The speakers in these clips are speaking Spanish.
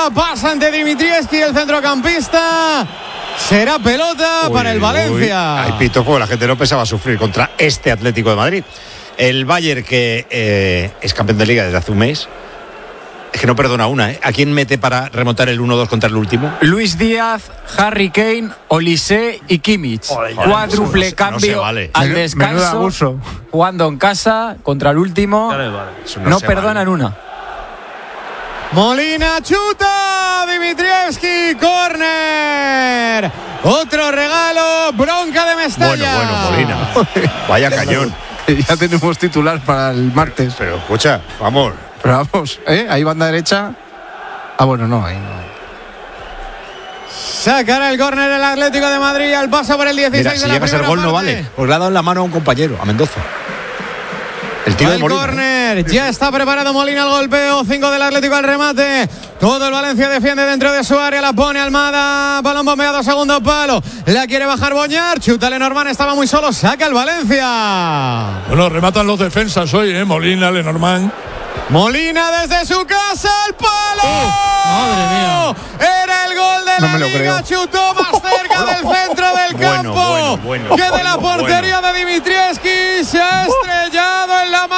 Valencia. Pasa ante Dimitrievski, el centrocampista. Será pelota para el Valencia. Hay pito, porque la gente no pensaba sufrir contra este Atlético de Madrid. El Bayern, que es campeón de Liga desde hace un mes, es que no perdona una, ¿eh? ¿A quién mete para remontar el 1-2 contra el último? Luis Díaz, Harry Kane, Olise y Kimmich. Cuádruple cambio al descanso, jugando en casa contra el último. No perdonan una. Molina chuta, Dimitrievski, córner. Otro regalo, bronca de Mestalla. Bueno, Molina. Vaya cañón. Ya tenemos titular para el martes. Pero escucha, vamos. Pero vamos, ahí banda derecha. Bueno, no, ahí no. Sacará el córner el Atlético de Madrid al paso por el 16. Mira, si llega a ser gol no vale, pues le ha dado en la mano a un compañero, a Mendoza. El tiro de Molina. Córner, ya está preparado Molina al golpeo, 5 del Atlético al remate. Todo el Valencia defiende dentro de su área, la pone Almada, balón bombeado, segundo palo. La quiere bajar Boñar, chuta Lenormand, estaba muy solo, saca el Valencia. Bueno, rematan los defensas hoy, Molina, Lenormand. Molina desde su casa, el palo. Madre mía. Era el gol de la Liga, chutó más cerca del centro del campo que de la portería de Dimitrievski. Se ha estrellado en la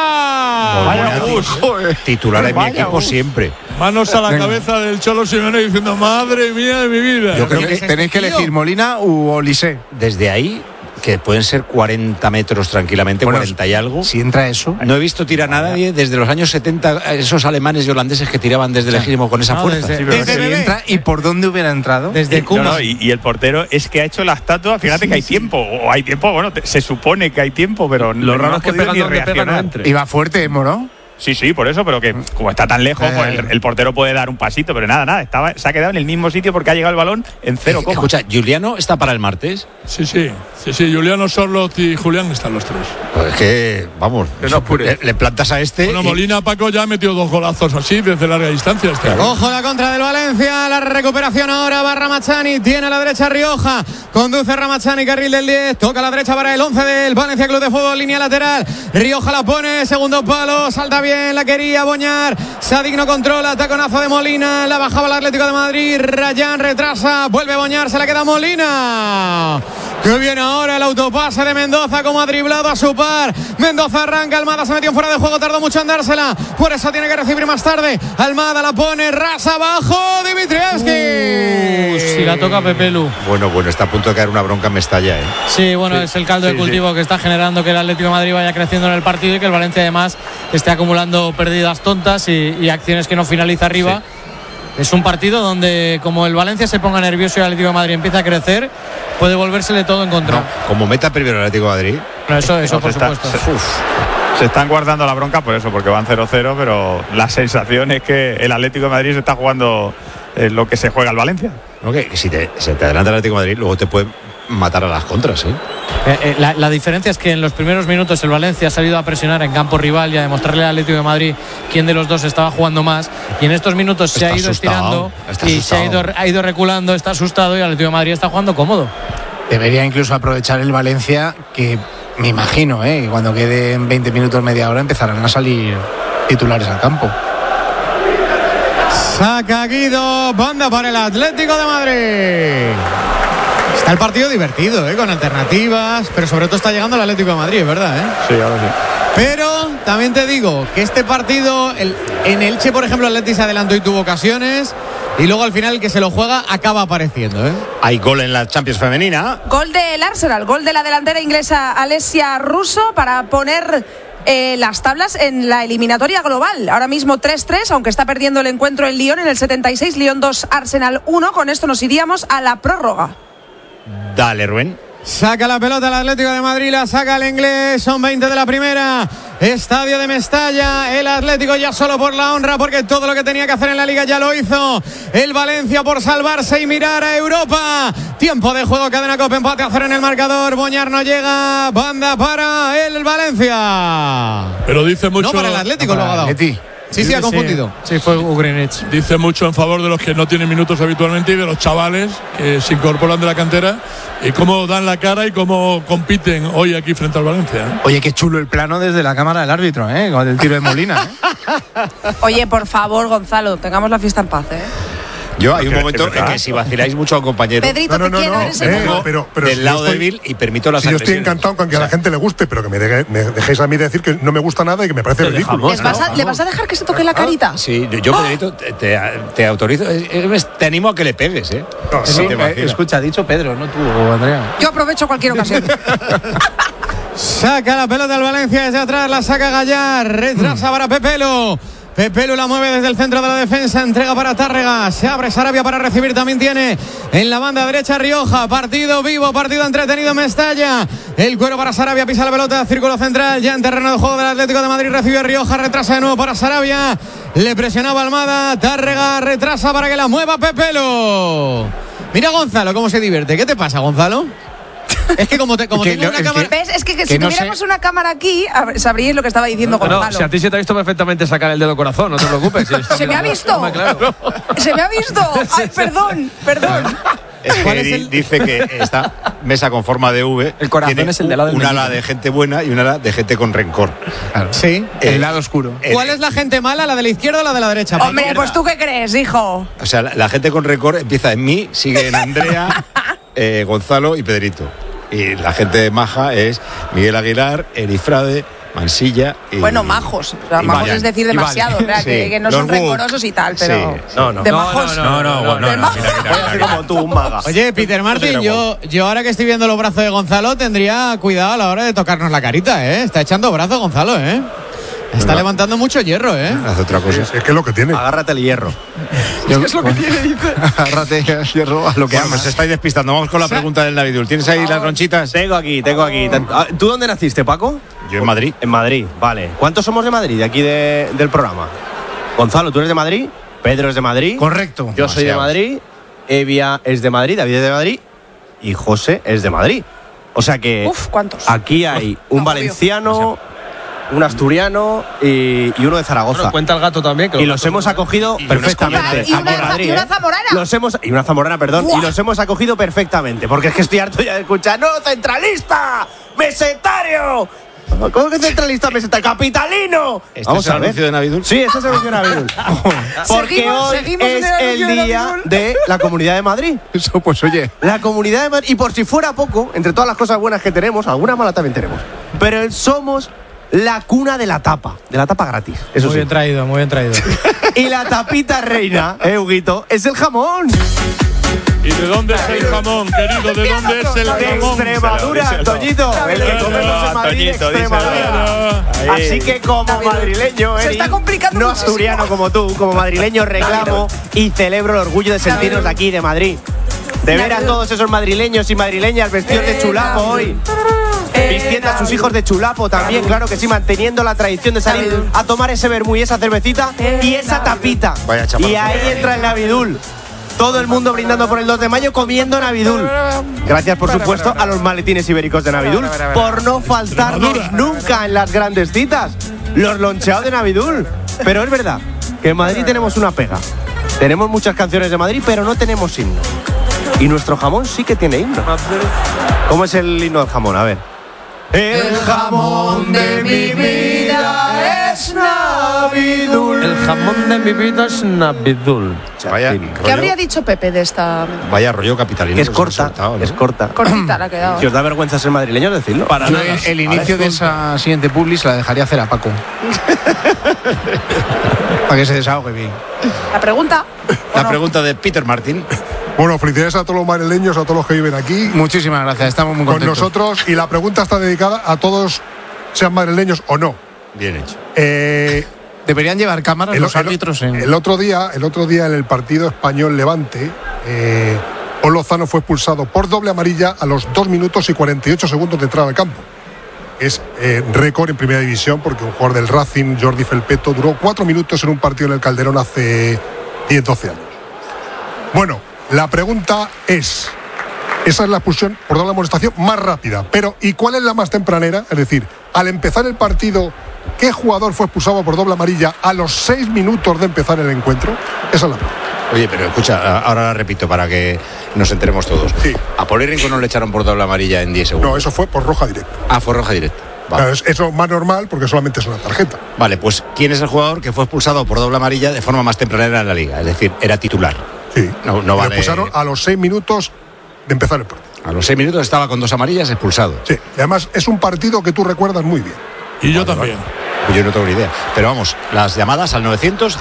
madera. Titular en mi equipo siempre. Manos a la cabeza del Cholo Simeone diciendo, madre mía de mi vida. Yo creo que tenéis que elegir Molina u Olise. Desde ahí, que pueden ser 40 metros tranquilamente, 40 y algo. Si entra eso. No he visto tirar a nadie desde los años 70, esos alemanes y holandeses que tiraban desde el lejísimo con esa fuerza. Desde entra, ¿y por dónde hubiera entrado? Desde Cuba. Y el portero es que ha hecho la estatua. Fíjate que hay tiempo. O hay tiempo, bueno, se supone que hay tiempo, pero lo raro es que pegando donde pega no entre. Iba fuerte, Moro. Sí, por eso, pero que como está tan lejos, pues el portero puede dar un pasito, pero nada, se ha quedado en el mismo sitio porque ha llegado el balón en 0, Escucha, ¿Juliano está para el martes? Sí, Juliano, Sorloth y Julián están los tres. Pues es que, vamos, le plantas a este. Bueno, Molina, Paco ya ha metido 2 golazos así desde larga distancia. Ojo la contra del Valencia, la recuperación ahora va Ramazani, tiene a la derecha Rioja, conduce Ramazani, carril del 10, toca a la derecha para el 11 del Valencia Club de Fútbol, línea lateral, Rioja la pone, segundo palo, salta bien, la quería Boñar, Sadik no controla, taconazo de Molina, la bajaba el Atlético de Madrid, Rayán retrasa, vuelve Boñar, se la queda Molina. Que viene ahora el autopase de Mendoza, como ha driblado a su par. Mendoza arranca, Almada se metió fuera de juego, tardó mucho en dársela, por eso tiene que recibir más tarde. Almada la pone, rasa abajo, Dimitrievski. Si la toca Pepelu. Bueno, está a punto de caer una bronca en Mestalla, Sí, bueno, es el caldo de cultivo que está generando que el Atlético de Madrid vaya creciendo en el partido y que el Valencia además esté acumulando pérdidas tontas y acciones que no finaliza arriba. Es un partido donde, como el Valencia se ponga nervioso y el Atlético de Madrid empieza a crecer, puede volvérsele todo en contra. No, como meta primero el Atlético de Madrid. No, eso por supuesto. Se están guardando la bronca por eso, porque van 0-0, pero la sensación es que el Atlético de Madrid se está jugando lo que se juega el Valencia. No, que si se te adelanta el Atlético de Madrid, luego te puede matar a las contras, La diferencia es que en los primeros minutos el Valencia ha salido a presionar en campo rival y a demostrarle al Atlético de Madrid quién de los dos estaba jugando más, y en estos minutos se ha ido estirando y se ha ido reculando, está asustado, y el Atlético de Madrid está jugando cómodo. Debería incluso aprovechar el Valencia, que me imagino que cuando queden 20 minutos, media hora, empezarán a salir titulares al campo. Saca Guido, banda para el Atlético de Madrid. Está el partido divertido, con alternativas, pero sobre todo está llegando el Atlético de Madrid, ¿verdad? Sí, ahora sí. Pero también te digo que este partido, en Elche, por ejemplo, el Atleti se adelantó y tuvo ocasiones, y luego al final el que se lo juega acaba apareciendo. Hay gol en la Champions femenina. Gol del Arsenal, gol de la delantera inglesa Alessia Russo para poner las tablas en la eliminatoria global. Ahora mismo 3-3, aunque está perdiendo el encuentro el Lyon en el 76, Lyon 2, Arsenal 1. Con esto nos iríamos a la prórroga. Dale, Rubén. Saca la pelota el Atlético de Madrid, la saca el inglés, son 20 de la primera. Estadio de Mestalla, el Atlético ya solo por la honra, porque todo lo que tenía que hacer en la Liga ya lo hizo. El Valencia por salvarse y mirar a Europa. Tiempo de juego, cadena Cope, empate a 0 en el marcador. Boñar no llega, banda para el Valencia. Pero dice mucho. No, para el Atlético lo ha dado. Sí, ha confundido. Sí, fue Ugrinic. Dice mucho en favor de los que no tienen minutos habitualmente y de los chavales que se incorporan de la cantera y cómo dan la cara y cómo compiten hoy aquí frente al Valencia. Oye, qué chulo el plano desde la cámara del árbitro, con el tiro de Molina. Oye, por favor, Gonzalo, tengamos la fiesta en paz, Yo hay un momento en que si vaciláis mucho a un compañero, Pedrito, te quiero, eres pero del lado débil y permito las agresiones. Yo estoy encantado con que a la gente le guste, pero que me dejéis a mí decir que no me gusta nada y que me parece ridículo. ¿Le vas a dejar que se toque la carita? Sí, yo Pedrito, te autorizo, te animo a que le pegues, Escucha, ha dicho Pedro, no tú, Andrea. Yo aprovecho cualquier ocasión. Saca la pelota del Valencia desde atrás, la saca Gallar, retrasa para Pepelu. Pepelu la mueve desde el centro de la defensa, entrega para Tárrega, se abre Sarabia para recibir, también tiene en la banda derecha Rioja, partido vivo, partido entretenido en Mestalla, el cuero para Sarabia, pisa la pelota, círculo central, ya en terreno de juego del Atlético de Madrid, recibe Rioja, retrasa de nuevo para Sarabia, le presionaba Almada, Tárrega retrasa para que la mueva Pepelu. Mira Gonzalo cómo se divierte, ¿qué te pasa, Gonzalo? Es que como tengo una cámara... ¿Ves? Es que si tuviéramos una cámara aquí, sabríais lo que estaba diciendo Gonzalo. Si a ti se te ha visto perfectamente sacar el dedo corazón, no te preocupes. ¿Se me ha visto? Claro. ¿Se me ha visto? Ay, perdón. Es que dice que esta mesa con forma de V el corazón tiene es el de lado del un ala de gente buena y un ala de gente con rencor. Claro. Sí, el lado oscuro. ¿Cuál es la gente mala, la de la izquierda o la de la derecha? Hombre, pues tú qué crees, hijo. O sea, la gente con rencor empieza en mí, sigue en Andrea, Gonzalo y Pedrito. Y la gente maja es Miguel Aguilar, Erifrade, Mansilla y... Bueno, majos. O sea, majos es decir demasiado. O sea, que no son rencorosos y tal, pero... Sí. No. De majos... No. Como tú, un maga. Oye, Peter Martin, yo ahora que estoy viendo los brazos de Gonzalo, tendría cuidado a la hora de tocarnos la carita, Está echando brazos Gonzalo, Está levantando mucho hierro, Haz otra cosa. Es que es lo que tiene. Agárrate el hierro. Es lo que tiene, dice. Agárrate el hierro a lo que amas. Se estáis despistando. Vamos con la pregunta del Navidul. ¿Tienes ahí las ronchitas? Tengo aquí. ¿Tú dónde naciste, Paco? Yo en Madrid. En Madrid, vale. ¿Cuántos somos de Madrid, de aquí del programa? Gonzalo, ¿tú eres de Madrid? Pedro es de Madrid. Correcto. Yo soy de Madrid. Evia es de Madrid, David es de Madrid. Y José es de Madrid. O sea que... ¿cuántos? Aquí hay un valenciano... un asturiano y uno de Zaragoza. Bueno, cuenta el gato también. Y los hemos acogido perfectamente. Y una zamorana. Y una zamorana, perdón. Y los hemos acogido perfectamente. Porque es que estoy harto ya de escuchar. ¡No, centralista! ¡Mesetario! ¿Cómo que centralista, mesetario? ¡Capitalino! Vamos a ver. ¿Este es el anuncio de Navidul? Sí, este es el anuncio de Navidul. Porque hoy es el día de la Comunidad de Madrid. Eso, pues oye. La Comunidad de Madrid. Y por si fuera poco, entre todas las cosas buenas que tenemos, alguna mala también tenemos. Pero somos la cuna de la tapa gratis. Eso muy bien traído. Y la tapita reina, Huguito, es el jamón. ¿Y de dónde es el jamón, querido? ¿De dónde es el jamón? De Extremadura, Toñito. El que comemos en Madrid, Extremadura. Así que como madrileño, se está complicando no muchísimo. asturiano como tú, como madrileño reclamo y celebro el orgullo de sentirnos de aquí, de Madrid. De ver a todos esos madrileños y madrileñas vestidos de chulapo hoy. Vistiendo a sus hijos de chulapo también, claro que sí, manteniendo la tradición de salir a tomar ese vermú y esa cervecita y esa tapita. Y ahí entra el Navidul. Todo el mundo brindando por el 2 de mayo, comiendo Navidul. Gracias, por supuesto, a los maletines ibéricos de Navidul por no faltarnos nunca en las grandes citas. Los loncheados de Navidul. Pero es verdad que en Madrid tenemos una pega. Tenemos muchas canciones de Madrid, pero no tenemos himno. Y nuestro jamón sí que tiene himno. ¿Cómo es el himno del jamón? A ver. El jamón de mi vida es Navidul. El jamón de mi vida es Navidul. ¿Qué habría dicho Pepe de esta? Vaya rollo capitalino. Que es corta, es corta. Cortita la ha quedado. Si os da vergüenza ser madrileño, decirlo. Para yo el inicio de esa siguiente publi se la dejaría hacer a Paco. Para que se desahogue bien. La pregunta. La pregunta de Peter Martin. Bueno, felicidades a todos los madrileños, a todos los que viven aquí. Muchísimas gracias, estamos muy contentos. Con nosotros, y la pregunta está dedicada a todos, sean madrileños o no. Bien hecho. Deberían llevar cámaras los árbitros. El otro día en el partido español Levante, Paul Lozano fue expulsado por doble amarilla a los 2 minutos y 48 segundos de entrada al campo. Es récord en primera división porque un jugador del Racing, Jordi Felpeto, duró 4 minutos en un partido en el Calderón hace 10-12 años. Bueno, la pregunta es, esa es la expulsión por doble amonestación más rápida, pero ¿y cuál es la más tempranera? Es decir, al empezar el partido ¿qué jugador fue expulsado por doble amarilla a los 6 minutos de empezar el encuentro? Esa es la pregunta. Oye, pero escucha, ahora la repito para que nos enteremos todos. Sí. A Polirinco no le echaron por doble amarilla en 10 segundos. No, eso fue por roja directa. Ah, fue roja directa. Vale. Claro, eso es más normal porque solamente es una tarjeta. Vale, pues ¿quién es el jugador que fue expulsado por doble amarilla de forma más tempranera en la liga? Es decir, era titular. Sí. No Lo vale. expulsaron a los 6 minutos de empezar el partido. A los 6 minutos estaba con 2 amarillas expulsado. Sí, y además es un partido que tú recuerdas muy bien. Y yo también. Yo no tengo ni idea. Pero vamos, las llamadas al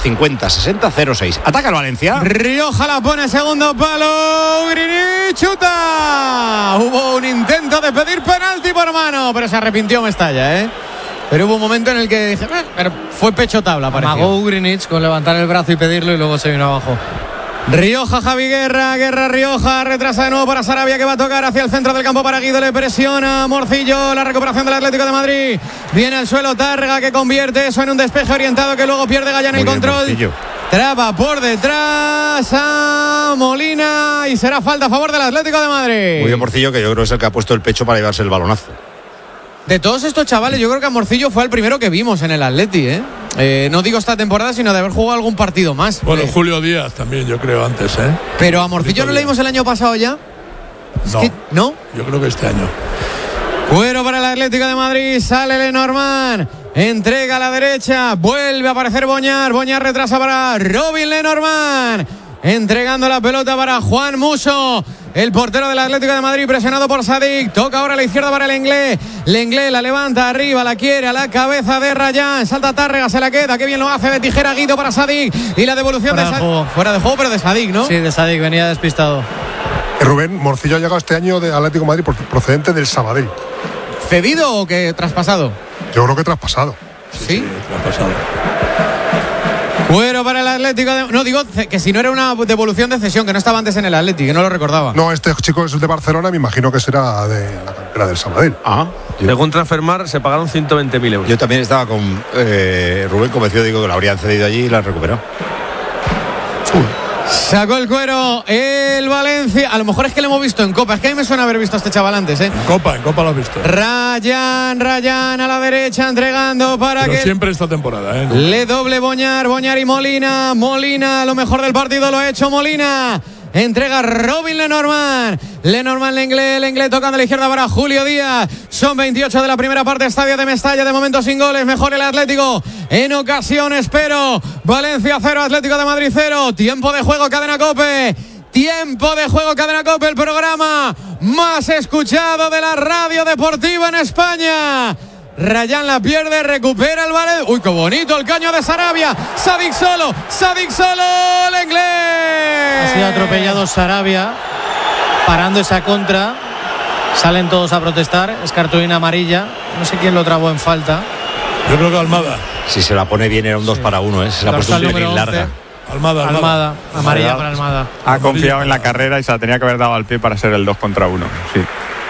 950-60-06. Ataca el Valencia. Rioja la pone segundo palo. Ugrini chuta. Hubo un intento de pedir penalti por mano, pero se arrepintió Mestalla, ¿eh? Pero hubo un momento en el que dije, pero fue pecho tabla, pareció. Amagó Ugrinich con levantar el brazo y pedirlo y luego se vino abajo. Rioja, Javi Guerra, Rioja, retrasa de nuevo para Sarabia que va a tocar hacia el centro del campo para Guido, le presiona Morcillo, la recuperación del Atlético de Madrid, viene al suelo Tárrega que convierte eso en un despeje orientado que luego pierde Gallana el control, Morcillo. Traba por detrás a Molina y será falta a favor del Atlético de Madrid. Muy bien, Morcillo, que yo creo que es el que ha puesto el pecho para llevarse el balonazo. De todos estos chavales, yo creo que a Morcillo fue el primero que vimos en el Atleti, ¿eh? No digo esta temporada, sino de haber jugado algún partido más. Bueno, Julio Díaz también, yo creo, antes, ¿eh? Pero a Morcillo no le dimos el año pasado ya. No, ¿no? Yo creo que este año. Cuero para el Atlético de Madrid, sale Lenormand, entrega a la derecha, vuelve a aparecer Boñar retrasa para Robin Lenormand, entregando la pelota para Juan Musso, el portero del Atlético de Madrid, presionado por Sadik, toca ahora a la izquierda para Lenglet la levanta arriba, la quiere a la cabeza de Rayán, salta Tárrega, se la queda, qué bien lo hace de tijera Guido para Sadik, y la devolución de Sadik, fuera de juego, pero de Sadik, ¿no? Sí, de Sadik, venía despistado. Rubén, Morcillo ha llegado este año de Atlético de Madrid procedente del Sabadell. ¿Cedido o que traspasado? Yo creo que traspasado. ¿Sí? Traspasado. Cuero para el Atlético de... No, digo que si no era una devolución de cesión, que no estaba antes en el Atlético, que no lo recordaba. No, este chico es de Barcelona, me imagino que será de la cantera del Sabadell. Según Transfermar, se pagaron 120.000 euros. Yo también estaba con Rubén convencido, digo que lo habrían cedido allí y lo han recuperado. Sacó el Cuero el Valencia. A lo mejor es que lo hemos visto en Copa. Es que a mí me suena haber visto a este chaval antes, ¿eh? En Copa lo has visto. Rayán a la derecha, entregando para pero que... siempre esta temporada, ¿eh? Le doble Boñar y Molina. Molina, lo mejor del partido lo ha hecho Molina. Entrega Robin Lenormand Lenglet tocando a la izquierda para Julio Díaz. Son 28 de la primera parte, estadio de Mestalla, de momento sin goles, mejor el Atlético en ocasiones, pero Valencia 0, Atlético de Madrid 0. Tiempo de juego, Cadena COPE, el programa más escuchado de la radio deportiva en España. Rayán la pierde, recupera el Valencia. Uy, qué bonito el caño de Sarabia. Sadik solo, Lenglet. Ha sido atropellado Sarabia, parando esa contra. Salen todos a protestar. Es cartulina amarilla. No sé quién lo trabó en falta. Yo creo que Almada. Si se la pone bien era un 2 para 1, ¿eh? Se la ha puesto un pelín larga. Almada. Amarilla para Almada. Ha confiado en la carrera y se la tenía que haber dado al pie para ser el 2 contra 1. Sí.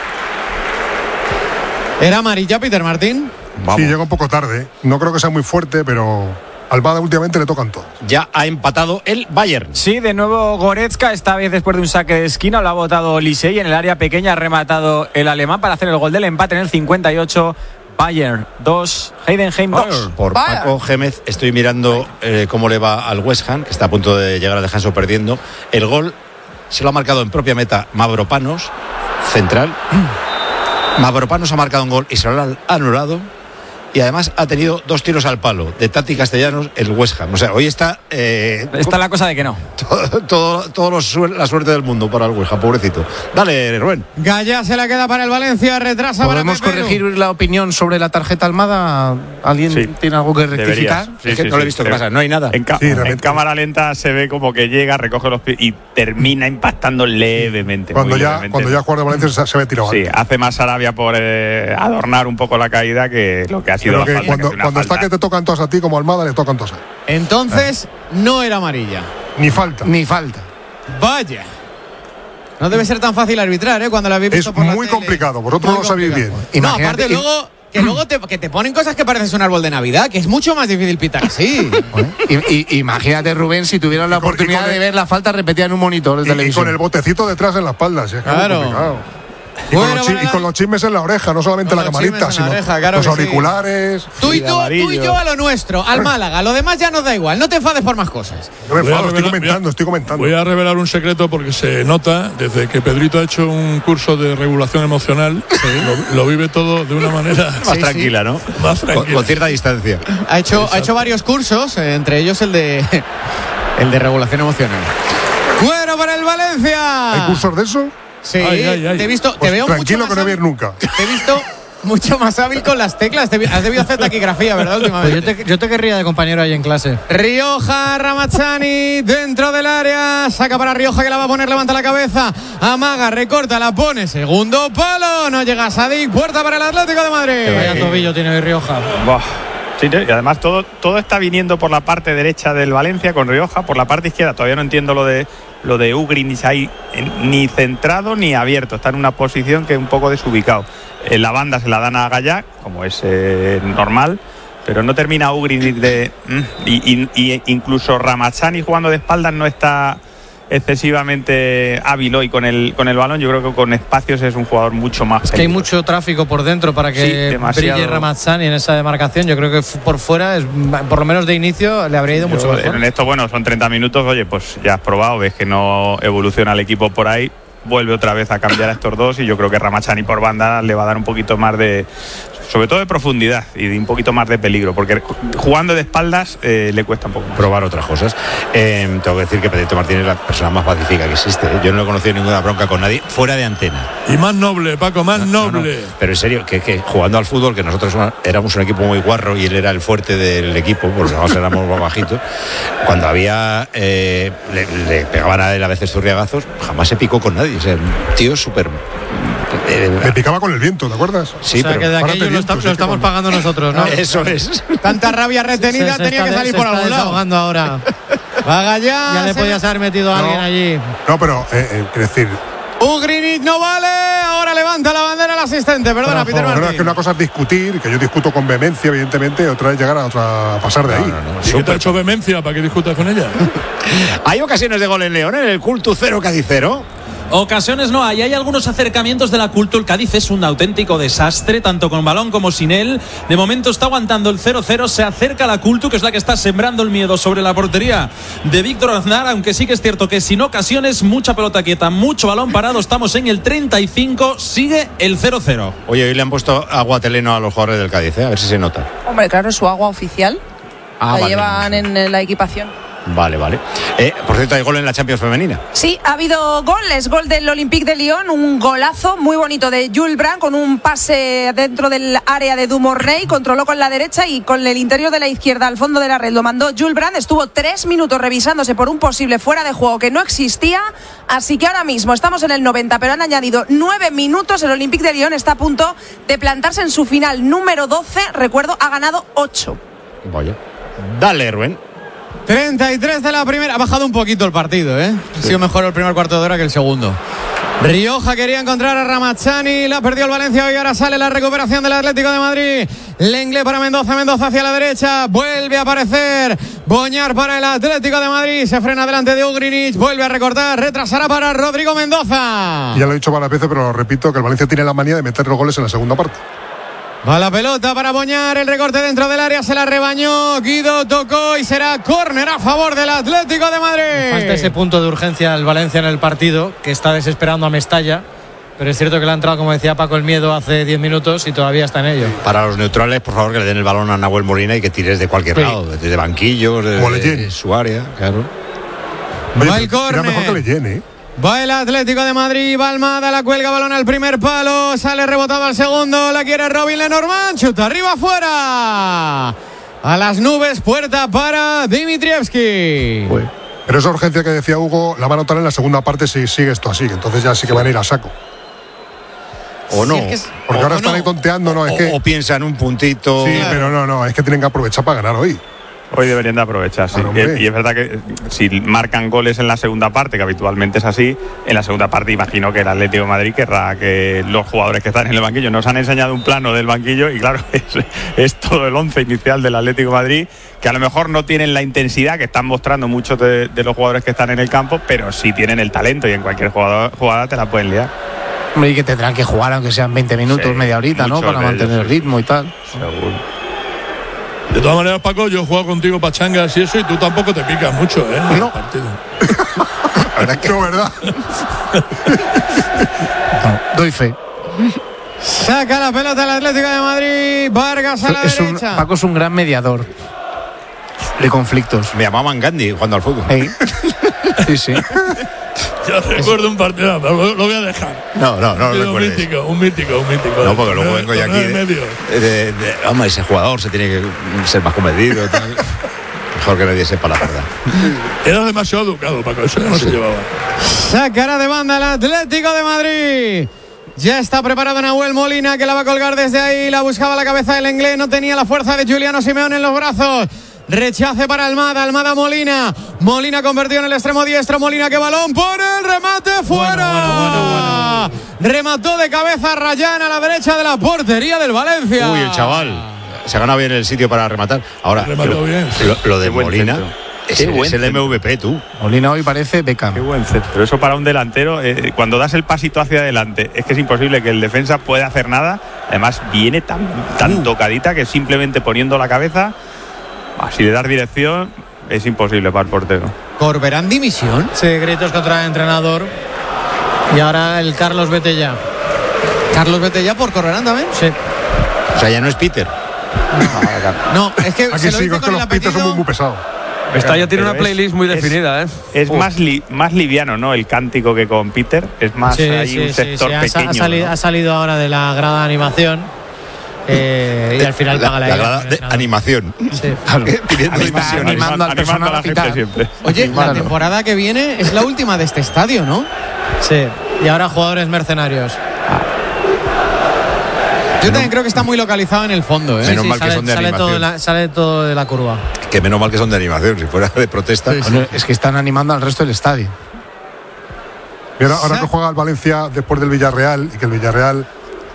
¿Era amarilla, Peter Martín? Vamos. Sí, llega un poco tarde. No creo que sea muy fuerte, pero Almada últimamente le tocan todos. Ya ha empatado el Bayern. Sí, de nuevo Goretzka, esta vez después de un saque de esquina, lo ha botado Lisey en el área pequeña, ha rematado el alemán para hacer el gol del empate en el 58. Bayern 2, Heidenheim 2. Por Paco Gémez estoy mirando cómo le va al West Ham, que está a punto de llegar a descanso perdiendo. El gol se lo ha marcado en propia meta Mavropanos, central. Mavropanos ha marcado un gol y se lo ha anulado. Y además ha tenido 2 tiros al palo de Tati Castellanos el West Ham. O sea, hoy está... está la cosa de que no. La suerte del mundo para el West Ham, pobrecito. Dale, Rubén. Gaya se la queda para el Valencia, retrasa para ¿Podemos corregir la opinión sobre la tarjeta Almada? ¿Alguien tiene algo que rectificar? Es que no lo he visto. ¿Qué pasa? No hay nada. En cámara lenta se ve como que llega, recoge los pies y termina impactando levemente. Cuando ya jugador de Valencia se ve tirado. Sí, hace más Sarabia por adornar un poco la caída que lo que ha sido. Creo que cuando está que te tocan todos a ti, como Almada, le tocan todos a él. Entonces, no era amarilla. Ni falta. Vaya. No debe ser tan fácil arbitrar, cuando la habéis visto es por la muy tele. complicado, vosotros lo sabéis bien. No, aparte luego te ponen cosas que pareces un árbol de Navidad, que es mucho más difícil pitar así. Imagínate, Rubén, si tuvieran la oportunidad de ver la falta repetida en un monitor de televisión. Y con el botecito detrás en la espalda. Si es que claro. Y con los chismes en la oreja, no solamente la camarita, sino los auriculares. Tú y yo a lo nuestro, al Málaga. Lo demás ya nos da igual. No te enfades por más cosas. No me enfado, estoy comentando. Voy a revelar un secreto porque se nota, desde que Pedrito ha hecho un curso de regulación emocional, lo vive todo de una manera más tranquila, ¿no? Más tranquila. Con cierta distancia. Ha hecho varios cursos, entre ellos el de regulación emocional. Bueno, para el Valencia. ¿Hay cursos de eso? Sí, te he visto. Pues te veo tranquilo, mucho que no voy a ir nunca. Te he visto mucho más hábil con las teclas. Has debido hacer taquigrafía, ¿verdad? Últimamente. Pues yo te querría de compañero ahí en clase. Rioja, Ramazzani dentro del área. Saca para Rioja, que la va a poner, levanta la cabeza. Amaga, recorta, la pone. Segundo palo. No llega Sadik. Puerta para el Atlético de Madrid. Vaya tobillo tiene Rioja. Sí, y además todo está viniendo por la parte derecha del Valencia con Rioja. Por la parte izquierda todavía no entiendo lo de Ugrinic ahí, ni centrado ni abierto. Está en una posición que es un poco desubicado. La banda se la dan a Gallá, como es normal, pero no termina Ugrinic y incluso Ramazzani jugando de espaldas no está excesivamente hábil hoy con el balón. Yo creo que con espacios es un jugador mucho más peligroso. Que hay mucho tráfico por dentro para que brille Ramazzani en esa demarcación. Yo creo que por fuera, por lo menos de inicio, le habría ido mucho mejor. En esto, son 30 minutos. Oye, pues ya has probado, ves que no evoluciona el equipo por ahí. Vuelve otra vez a cambiar a estos dos y yo creo que Ramazzani por banda le va a dar un poquito más sobre todo de profundidad y de un poquito más de peligro, porque jugando de espaldas le cuesta un poco más. Probar otras cosas. Tengo que decir que Pedrito Martínez es la persona más pacífica que existe. Yo no he conocido ninguna bronca con nadie fuera de antena. Y más noble, Paco, más noble. No. Pero en serio, que jugando al fútbol, que nosotros éramos un equipo muy guarro y él era el fuerte del equipo, porque nosotros éramos más bajitos, cuando había le pegaban a él a veces zurriagazos, jamás se picó con nadie. O sea, un tío súper... Me picaba con el viento, ¿te acuerdas? Sí, o sea, pero que de aquello lo estamos pagando nosotros, ¿no? Eso es. Tanta rabia retenida tenía que salir por algún lado. Ahora. Vaga ya le podías haber metido a alguien allí. No, pero quiero decir, Ugrinic no vale. Ahora levanta la bandera el asistente. Perdona, Peter Martín. Es que una cosa es discutir, que yo discuto con vehemencia, evidentemente, y otra es llegar a pasar de ahí. ¿Y qué te ha hecho vehemencia para que discutas con ella? Hay ocasiones de gol en León, en el Cultu 0, Cádiz 0. Ocasiones no hay algunos acercamientos de la Cultu. El Cádiz es un auténtico desastre, tanto con balón como sin él. De momento está aguantando el 0-0, se acerca la Cultu, que es la que está sembrando el miedo sobre la portería de Víctor Aznar, aunque sí que es cierto que sin ocasiones, mucha pelota quieta, mucho balón parado. Estamos en el 35, sigue el 0-0. Oye, hoy le han puesto agua teleno a los jugadores del Cádiz, a ver si se nota. Hombre, claro, es su agua oficial. La llevan en la equipación. Vale. Por cierto, hay gol en la Champions femenina. Sí, ha habido goles. Gol del Olympique de Lyon, un golazo muy bonito de Jules Brand con un pase dentro del área de Dumornay. Controló con la derecha y con el interior de la izquierda al fondo de la red. Lo mandó Jules Brand. Estuvo 3 minutos revisándose por un posible fuera de juego que no existía. Así que ahora mismo estamos en el 90, pero han añadido 9 minutos. El Olympique de Lyon está a punto de plantarse en su final número 12. Recuerdo, ha ganado 8. Vaya. Dale, Rubén. 33 de la primera. Ha bajado un poquito el partido, ¿eh? Ha sido mejor el primer cuarto de hora que el segundo. Rioja quería encontrar a Ramazzani, la perdió el Valencia y ahora sale la recuperación del Atlético de Madrid. Lenglet para Mendoza hacia la derecha, vuelve a aparecer Boñar para el Atlético de Madrid, se frena delante de Ugrinic, vuelve a recortar, retrasará para Rodrigo Mendoza. Ya lo he dicho varias veces, pero lo repito, que el Valencia tiene la manía de meter los goles en la segunda parte. Va la pelota para Boñar, el recorte dentro del área, se la rebañó, Guido tocó y será córner a favor del Atlético de Madrid. Falta ese punto de urgencia al Valencia en el partido, que está desesperando a Mestalla, pero es cierto que le ha entrado, como decía Paco, el miedo hace 10 minutos y todavía está en ello. Para los neutrales, por favor, que le den el balón a Nahuel Molina y que tires de cualquier lado, desde banquillos, de su área, claro. Va el córner. Mejor que le llene, Va el Atlético de Madrid, va Almada, la cuelga, balón al primer palo, sale rebotado al segundo, la quiere Robin Lenormand, chuta arriba, afuera. A las nubes, puerta para Dimitrievski. Pero esa urgencia que decía Hugo la va a notar en la segunda parte si sigue esto así, entonces ya sí que van a ir a saco. O no. Porque ahora están ahí tonteando, ¿no? O piensan un puntito. Sí, pero no, es que tienen que aprovechar para ganar hoy. Hoy deberían de aprovechar, sí. Y es verdad que si marcan goles en la segunda parte, que habitualmente es así, en la segunda parte imagino que el Atlético de Madrid querrá que los jugadores que están en el banquillo, nos han enseñado un plano del banquillo y claro, es todo el 11 inicial del Atlético de Madrid, que a lo mejor no tienen la intensidad que están mostrando muchos de los jugadores que están en el campo, pero sí tienen el talento y en cualquier jugada te la pueden liar. Y que tendrán que jugar aunque sean 20 minutos, media horita, ¿no? Para mantener el ritmo y tal. Seguro. De todas maneras, Paco, yo he jugado contigo pachangas y eso, y tú tampoco te picas mucho, ¿eh? No. La verdad que no, ¿verdad? No, doy fe. Saca la pelota el Atlético de Madrid. Vargas a la derecha. Paco es un gran mediador de conflictos. Me llamaban Gandhi jugando al fútbol. Hey. Sí. Yo recuerdo un partido, pero lo voy a dejar. No lo recuerdes. Un mítico. No, porque luego vengo yo aquí hombre, ese jugador se tiene que ser más comedido y tal. Mejor que nadie sepa la verdad. Era demasiado educado, Paco, eso ya no se llevaba. Sacará de banda el Atlético de Madrid. Ya está preparado Nahuel Molina, que la va a colgar desde ahí. La buscaba la cabeza del inglés, no tenía la fuerza de Juliano Simeone en los brazos. Rechace para Almada Molina convertido en el extremo diestro. Molina, que balón, pone el remate fuera. Bueno. Remató de cabeza Rayán a la derecha de la portería del Valencia. Uy, el chaval se ha ganado bien el sitio para rematar. Ahora, lo de Molina es el MVP, tú. Molina hoy parece Beckham. Qué buen centro. Pero eso para un delantero, cuando das el pasito hacia adelante, es que es imposible que el defensa pueda hacer nada. Además, viene tan tocadita que simplemente poniendo la cabeza, si le das dirección, es imposible para el portero. ¿Corberán dimisión? Sí, gritos contra el entrenador. Y ahora el Carlos Betella. ¿Carlos Betella por Corberán también? Sí. O sea, ya no es Peter. No, es que aquí se lo sí, dice es que con los el Peters apellido. son muy pesados. Esta ya tiene una playlist muy definida, ¿eh? Es más liviano, ¿no? El cántico que con Peter. Es más un sector pequeño. Ha salido ahora de la grada de animación. Y al final paga la grada de animación. Sí. Claro. Está animando al personal a pitar. Oye, la temporada que viene es la última de este estadio, ¿no? Sí. Y ahora jugadores mercenarios. Yo también creo que está muy localizado en el fondo, ¿eh? Menos mal que son de animación. Sale todo de la curva. Que menos mal que son de animación. Si fuera de protesta. Bueno, es que están animando al resto del estadio. Y ahora que juega el Valencia después del Villarreal, y que el Villarreal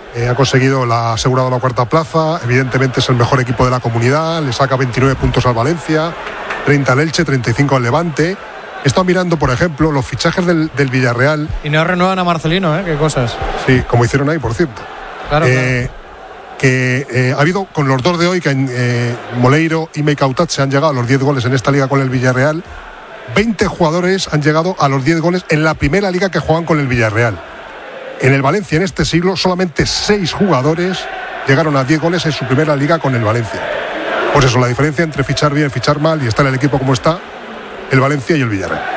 ha asegurado la cuarta plaza, evidentemente es el mejor equipo de la comunidad, le saca 29 puntos al Valencia, 30 al Elche, 35 al Levante. He estado mirando, por ejemplo, los fichajes del Villarreal. Y no renuevan a Marcelino, ¿eh? Qué cosas. Sí, como hicieron ahí, por cierto. Claro. Que ha habido, con los dos de hoy, que Moleiro y Meikautat se han llegado a los 10 goles en esta liga con el Villarreal. 20 jugadores han llegado a los 10 goles en la primera liga que juegan con el Villarreal. En el Valencia, en este siglo, solamente 6 jugadores llegaron a 10 goles en su primera liga con el Valencia. Pues eso, la diferencia entre fichar bien, fichar mal y estar en el equipo como está, el Valencia y el Villarreal.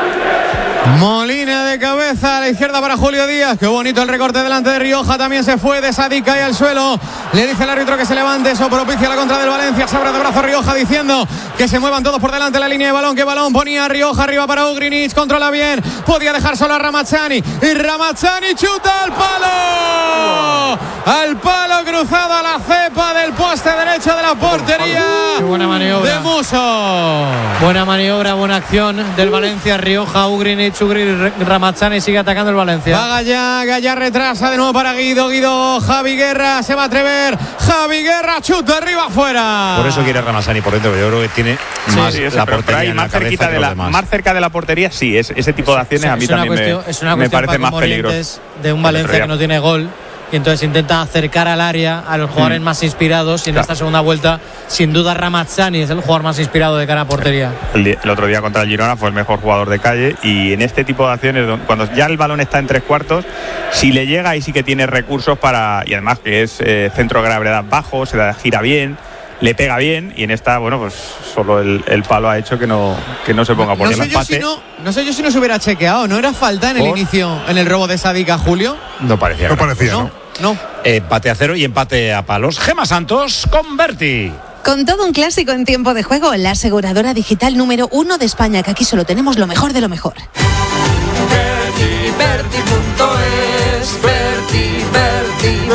Molina de cabeza a la izquierda para Julio Díaz. Qué bonito el recorte delante de Rioja. También se fue de Sadik, cae al suelo. Le dice el árbitro que se levante. Eso propicia la contra del Valencia. Se abre de brazo Rioja diciendo que se muevan todos por delante de la línea de balón. Que balón ponía Rioja arriba para Ugrinic. Controla bien. Podía dejar solo a Ramazzani. Y Ramazzani chuta al palo. Al palo cruzado a la cepa del poste derecho de la portería. Qué buena maniobra de Muso. Buena maniobra, buena acción del Valencia. Rioja, Ugrinic, Ramazzani sigue atacando el Valencia. Va Gallá retrasa de nuevo para Guido, Javi Guerra se va a atrever, Javi Guerra chuta arriba afuera. Por eso quiere Ramazzani por dentro, yo creo que tiene más la portería más cerquita más cerca de la portería, sí, ese tipo de acciones a mí también me parece más peligroso. De un Valencia que no tiene gol. Y entonces intenta acercar al área a los jugadores más inspirados. Y en esta segunda vuelta, sin duda, Ramazzani es el jugador más inspirado de cara a portería. El otro día contra el Girona fue el mejor jugador de calle. Y en este tipo de acciones, cuando ya el balón está en 3/4, si le llega, ahí sí que tiene recursos para. Y además que es centro de gravedad bajo, se la gira bien, le pega bien. Y en esta, bueno, pues solo el palo ha hecho que no se ponga por el empate. No sé yo si no se hubiera chequeado. ¿No era falta en el inicio, en el robo de Sadik a Julio? No parecía. No. Empate a 0 y empate a palos. Gemma Santos con Berti. Con todo un clásico en tiempo de juego, la aseguradora digital número 1 de España, que aquí solo tenemos lo mejor de lo mejor. Berti.es, Berti.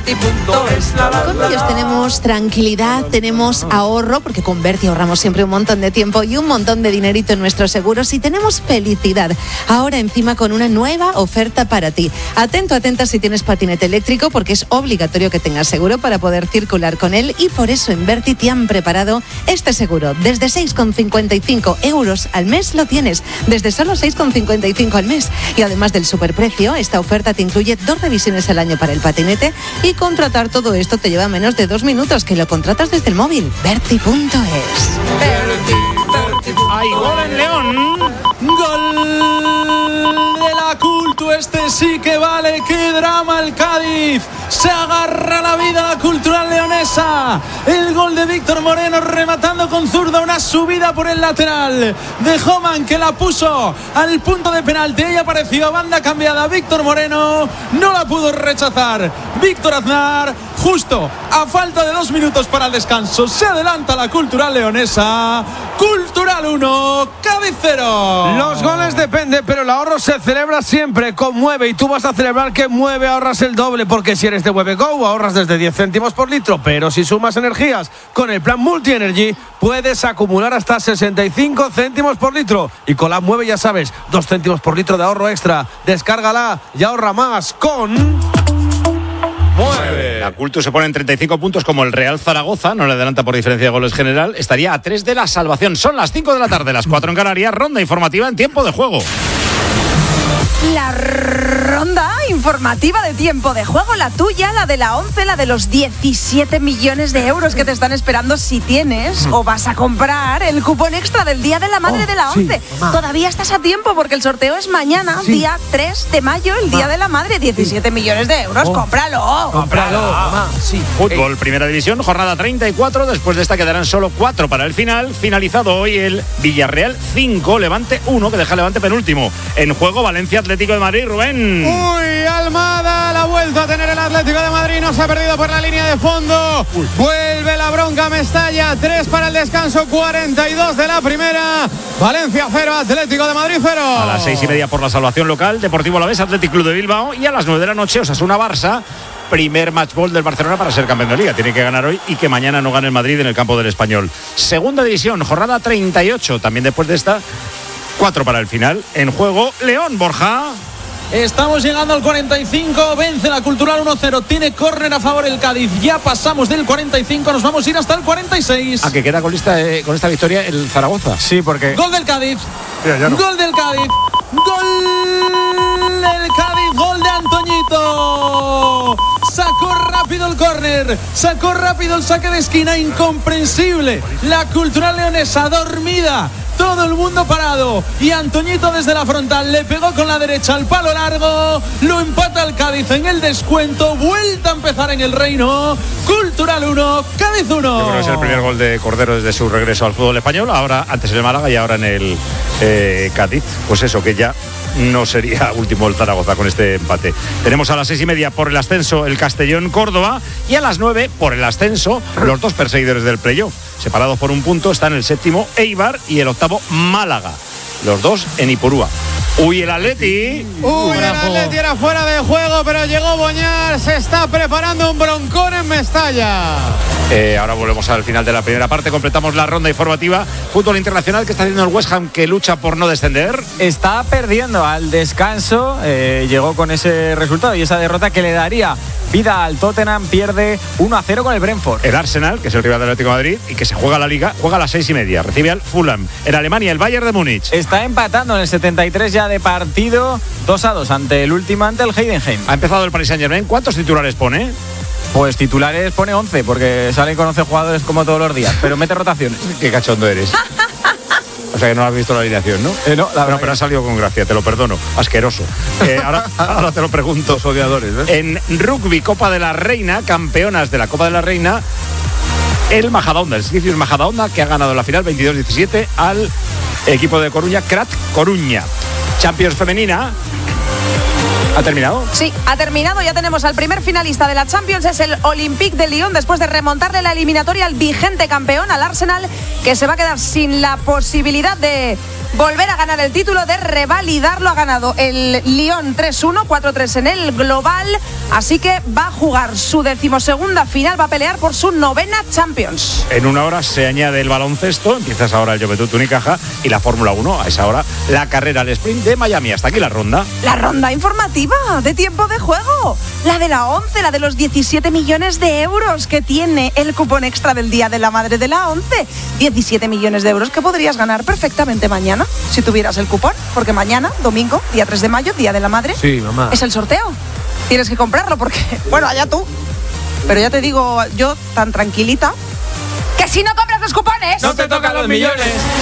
Berti.es. Con ellos tenemos tranquilidad, tenemos ahorro, porque con Berti ahorramos siempre un montón de tiempo y un montón de dinerito en nuestros seguros, y tenemos felicidad. Ahora encima con una nueva oferta para ti. Atento, atenta si tienes patinete eléctrico, porque es obligatorio que tengas seguro para poder circular con él, y por eso en Berti te han preparado este seguro. Desde 6,55 € al mes lo tienes, desde solo 6,55 al mes. Y además del superprecio, esta oferta te incluye 2 revisiones al año para el patinete, y contratar todo esto te lleva menos de 2 minutos, que lo contratas desde el móvil. Berti.es. Hay gol en León. Gol de la Cultu, este sí que vale. Qué drama el Cádiz. Se agarra la vida la Cultural leonesa. El gol de Víctor Moreno rematando con zurda, una subida por el lateral de Homan, que la puso al punto de penalti. Ella apareció a banda cambiada. Víctor Moreno no la pudo rechazar. Víctor Aznar, justo a falta de 2 minutos para el descanso, se adelanta la Cultural leonesa. Cultural 1, Cádiz 0. Los goles dependen, pero el ahorro se celebra siempre con Mueve, y tú vas a celebrar que Mueve ahorras el doble, porque si eres de Mueve Go ahorras desde 10 céntimos por litro, pero si sumas energías con el plan Multi Energy puedes acumular hasta 65 céntimos por litro, y con la Mueve ya sabes, 2 céntimos por litro de ahorro extra. Descárgala y ahorra más con Mueve. La Cultu se pone en 35 puntos como el Real Zaragoza, no le adelanta por diferencia de goles general, estaría a 3 de la salvación. Son las 5 de la tarde, las 4 en Canarias, ronda informativa en tiempo de juego. La ronda informativa de tiempo de juego, la tuya, la de la 11, la de los 17 millones de euros que te están esperando si tienes o vas a comprar el cupón extra del Día de la Madre de la 11. Sí, todavía estás a tiempo porque el sorteo es mañana, día 3 de mayo, el Día de la Madre. 17 millones de euros, cómpralo. Cómpralo, mamá. Sí. Fútbol, Primera División, jornada 34. Después de esta quedarán solo 4 para el final. Finalizado hoy el Villarreal 5, Levante 1, que deja Levante penúltimo. En juego, Valencia Atlético de Madrid, Rubén. Uy, Almada, la vuelta a tener el Atlético de Madrid, no se ha perdido por la línea de fondo. Vuelve la bronca a Mestalla, 3 para el descanso, 42 de la primera. Valencia 0, Atlético de Madrid 0. A las 6:30 por la salvación local, Deportivo Alavés, Athletic Club de Bilbao, y a las 9 de la noche, Osasuna Barça. Primer match ball del Barcelona para ser campeón de Liga. Tiene que ganar hoy y que mañana no gane el Madrid en el campo del Español. Segunda División, jornada 38. También después de esta, 4 para el final. En juego, León, Borja. Estamos llegando al 45, vence la Cultural 1-0, tiene córner a favor el Cádiz, ya pasamos del 45, nos vamos a ir hasta el 46. ¿A que queda con esta victoria el Zaragoza? Sí, porque... Gol del Cádiz, ya no. Gol del Cádiz, gol del Cádiz, gol de Antoñito. Sacó rápido el córner, sacó rápido el saque de esquina, incomprensible. La Cultural leonesa dormida, todo el mundo parado, y Antoñito desde la frontal le pegó con la derecha al palo largo, lo empata el Cádiz en el descuento, vuelta a empezar en el Reino. Cultural 1, Cádiz 1. Yo creo que es el primer gol de Cordero desde su regreso al fútbol español, ahora antes en el Málaga y ahora en el Cádiz. Pues eso, que ya no sería último el Zaragoza con este empate. Tenemos a las 6:30 por el ascenso el Castellón Córdoba, y a las 9 por el ascenso los 2 perseguidores del playoff. Separados por un punto están el 7º Eibar y el 8º Málaga. Los 2 en Ipurúa. Uy, el Atleti. Uy, el Atleti era fuera de juego, pero llegó Boñar. Se está preparando un broncón en Mestalla. Ahora volvemos al final de la primera parte. Completamos la ronda informativa. Fútbol internacional, que está haciendo el West Ham, que lucha por no descender. Está perdiendo al descanso. Llegó con ese resultado y esa derrota que le daría vida al Tottenham. Pierde 1-0 con el Brentford. El Arsenal, que es el rival del Atlético de Madrid y que se juega la Liga, juega a las 6:30. Recibe al Fulham. En Alemania, el Bayern de Múnich. Está empatando en el 73 ya de partido, 2-2 ante el último, ante el Heidenheim. Ha empezado el Paris Saint-Germain. ¿Cuántos titulares pone? Pues titulares pone 11, porque salen con 11 jugadores como todos los días, pero mete rotaciones. Qué cachondo eres. O sea que no has visto la alineación, ¿no? No, pero ha salido con gracia, te lo perdono. Asqueroso. Ahora te lo pregunto. Los odiadores, En rugby, Copa de la Reina, campeonas de la Copa de la Reina, el Majadahonda, el Sicius Majadahonda, que ha ganado la final 22-17 al equipo de Coruña, Crat Coruña. Champions femenina. ¿Ha terminado? Sí, ha terminado. Ya tenemos al primer finalista de la Champions, es el Olympique de Lyon, después de remontarle la eliminatoria al vigente campeón, al Arsenal, que se va a quedar sin la posibilidad de volver a ganar el título, de revalidarlo. Ha ganado el Lyon 3-1, 4-3 en el global, así que va a jugar su 12ª final, va a pelear por su 9ª Champions. En una hora se añade el baloncesto, empiezas ahora el Joventut Unicaja y la Fórmula 1, a esa hora la carrera al sprint de Miami. Hasta aquí la ronda. La ronda informativa de tiempo de juego, la de la 11, la de los 17 millones de euros que tiene el cupón extra del Día de la Madre de la 11. 17 millones de euros que podrías ganar perfectamente mañana si tuvieras el cupón, porque mañana, domingo, día 3 de mayo, Día de la Madre, sí, mamá, es el sorteo. Tienes que comprarlo porque, bueno, allá tú. Pero ya te digo yo, tan tranquilita, que si no compras los cupones, no te tocan los millones.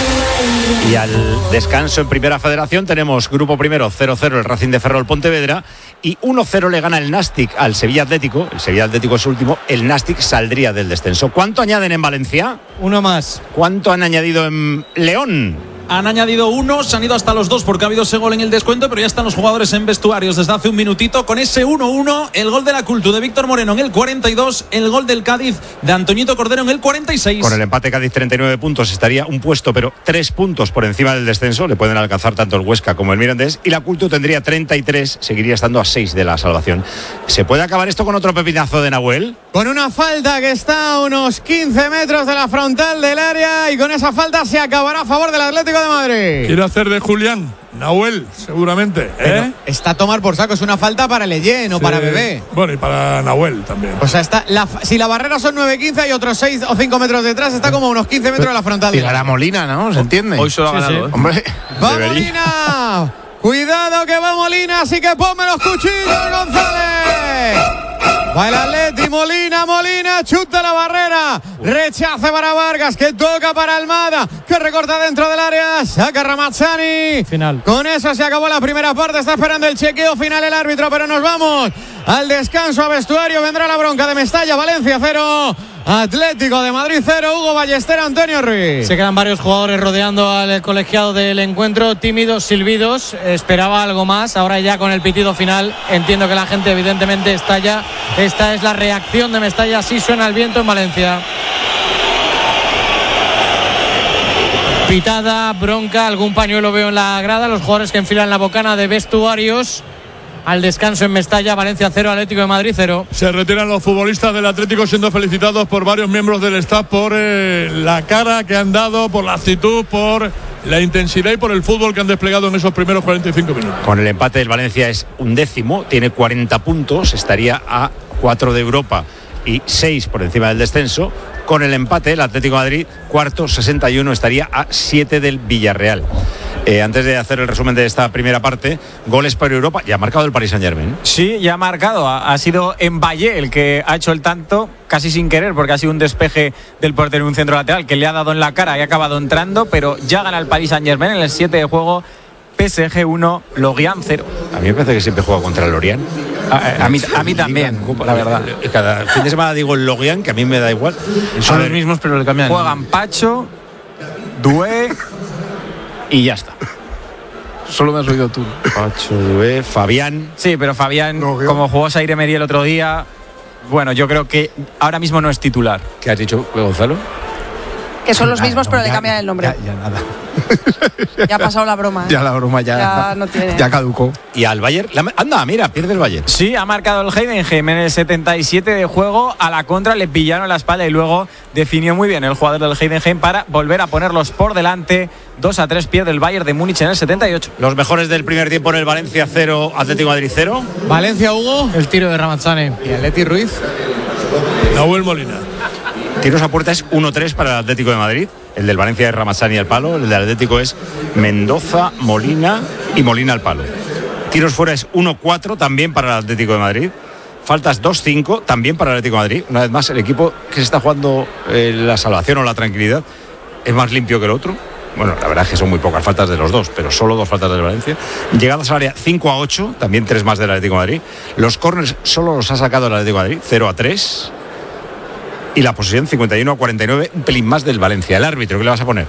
Y al descanso en Primera Federación tenemos grupo primero 0-0 el Racing de Ferrol Pontevedra y 1-0 le gana el Nastic al Sevilla Atlético. El Sevilla Atlético es último, el Nastic saldría del descenso. ¿Cuánto añaden en Valencia? Uno más. ¿Cuánto han añadido en León? Han añadido 1, se han ido hasta los 2 porque ha habido ese gol en el descuento, pero ya están los jugadores en vestuarios desde hace un minutito con ese 1-1, el gol de la Cultu de Víctor Moreno en el 42, el gol del Cádiz de Antoñito Cordero en el 46. Con el empate Cádiz 39 puntos estaría un puesto, pero 3 puntos por encima del descenso, le pueden alcanzar tanto el Huesca como el Mirandés, y la Cultu tendría 33, seguiría estando a 6 de la salvación. ¿Se puede acabar esto con otro pepinazo de Nahuel? Con una falta que está a unos 15 metros de la frontal del área, y con esa falta se acabará a favor del Atlético de Madrid. Quiere hacer de Julián Nahuel, seguramente. Está a tomar por saco, es una falta para Leyen o para Bebé. Bueno, y para Nahuel también. O sea, si la barrera son 9-15 hay otros 6 o 5 metros detrás, está como a unos 15 metros de la frontal. Y la Molina, ¿no? ¿Se entiende? Hoy solo ha ganado. Hombre, ¡va Molina! ¡Cuidado que va Molina! Así que ponme los cuchillos, González. Va el Atleti, Molina, chuta la barrera, rechace para Vargas, que toca para Almada, que recorta dentro del área, saca Ramazzani. Final. Con eso se acabó la primera parte, está esperando el chequeo final el árbitro, pero nos vamos al descanso, a vestuario, vendrá la bronca de Mestalla. Valencia 0, Atlético de Madrid 0, Hugo Ballester, Antonio Ruiz. Se quedan varios jugadores rodeando al colegiado del encuentro, tímidos, silbidos, esperaba algo más, ahora ya con el pitido final entiendo que la gente evidentemente estalla. Esta es la reacción de Mestalla, así suena el viento en Valencia. Pitada, bronca, algún pañuelo veo en la grada, los jugadores que enfilan la bocana de vestuarios. Al descanso en Mestalla, Valencia 0, Atlético de Madrid 0. Se retiran los futbolistas del Atlético siendo felicitados por varios miembros del staff por la cara que han dado, por la actitud, por la intensidad y por el fútbol que han desplegado en esos primeros 45 minutos. Con el empate del Valencia es 11º, tiene 40 puntos, estaría a 4 de Europa y 6 por encima del descenso. Con el empate el Atlético de Madrid, cuarto, 61, estaría a 7 del Villarreal. Antes de hacer el resumen de esta primera parte, goles para Europa, ya ha marcado el Paris Saint-Germain. Sí, ya ha marcado, ha sido Mbappé el que ha hecho el tanto, casi sin querer, porque ha sido un despeje del portero en un centro lateral que le ha dado en la cara y ha acabado entrando, pero ya gana el Paris Saint-Germain en el 7 de juego. PSG 1, Lorient 0. A mí me parece que siempre juega contra el Lorient. A mí también, la verdad. Cada fin de semana digo el Lorient, que a mí me da igual. Son los mismos, pero le cambian. Juegan Pacho, Doué y ya está. Solo me has oído tú. Pacho, Doué, Fabián. Sí, pero Fabián, como jugó Saire Emery el otro día, bueno, yo creo que ahora mismo no es titular. ¿Qué has dicho, Gonzalo? Que son los mismos, pero le cambian el nombre. Ya nada. Ya ha pasado la broma. Ya la broma ya no tiene. Ya caducó. Y al Bayern, anda, mira, pierde el Bayern. Sí, ha marcado el Heidenheim en el 77 de juego, a la contra le pillaron la espalda y luego definió muy bien el jugador del Heidenheim para volver a ponerlos por delante. 2-3 pierde el Bayern de Múnich en el 78. Los mejores del primer tiempo en el Valencia 0, Atlético de Madrid 0. Valencia, Hugo. El tiro de Ramazzani. Y Atleti Ruiz. Nahuel Molina. Tiros a puerta es 1-3 para el Atlético de Madrid. El del Valencia es Ramazzani al palo. El del Atlético es Mendoza, Molina y Molina al palo. Tiros fuera es 1-4 también para el Atlético de Madrid. Faltas 2-5 también para el Atlético de Madrid. Una vez más, el equipo que se está jugando la salvación o la tranquilidad es más limpio que el otro. Bueno, la verdad es que son muy pocas faltas de los dos, pero solo 2 faltas del Valencia. Llegadas al área 5-8, también 3 más del Atlético de Madrid. Los córners solo los ha sacado el Atlético de Madrid, 0-3. Y la posesión 51-49, un pelín más del Valencia. El árbitro, ¿qué le vas a poner?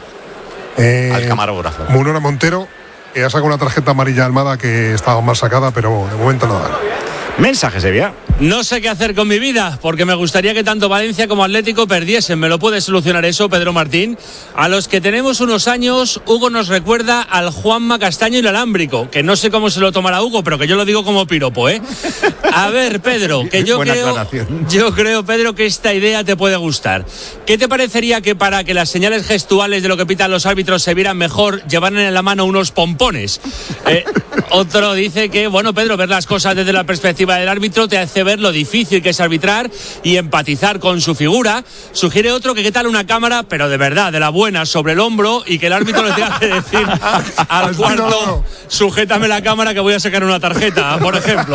Al camarógrafo. Munora Montero, que ha sacado una tarjeta amarilla Almada que estaba mal sacada, pero de momento nada. Mensaje, Sevilla. No sé qué hacer con mi vida, porque me gustaría que tanto Valencia como Atlético perdiesen. ¿Me lo puede solucionar eso, Pedro Martín? A los que tenemos unos años, Hugo nos recuerda al Juanma Castaño y el Alámbrico, que no sé cómo se lo tomará Hugo, pero que yo lo digo como piropo, ¿eh? A ver, Pedro, que yo creo, Pedro, que esta idea te puede gustar. ¿Qué te parecería que para que las señales gestuales de lo que pitan los árbitros se vieran mejor, llevaran en la mano unos pompones? Otro dice que, bueno, Pedro, ver las cosas desde la perspectiva del árbitro te hace ver lo difícil que es arbitrar y empatizar con su figura. Sugiere otro que qué tal una cámara, pero de verdad, de la buena, sobre el hombro, y que el árbitro le tenga que decir al cuarto, sujétame la cámara que voy a sacar una tarjeta, por ejemplo.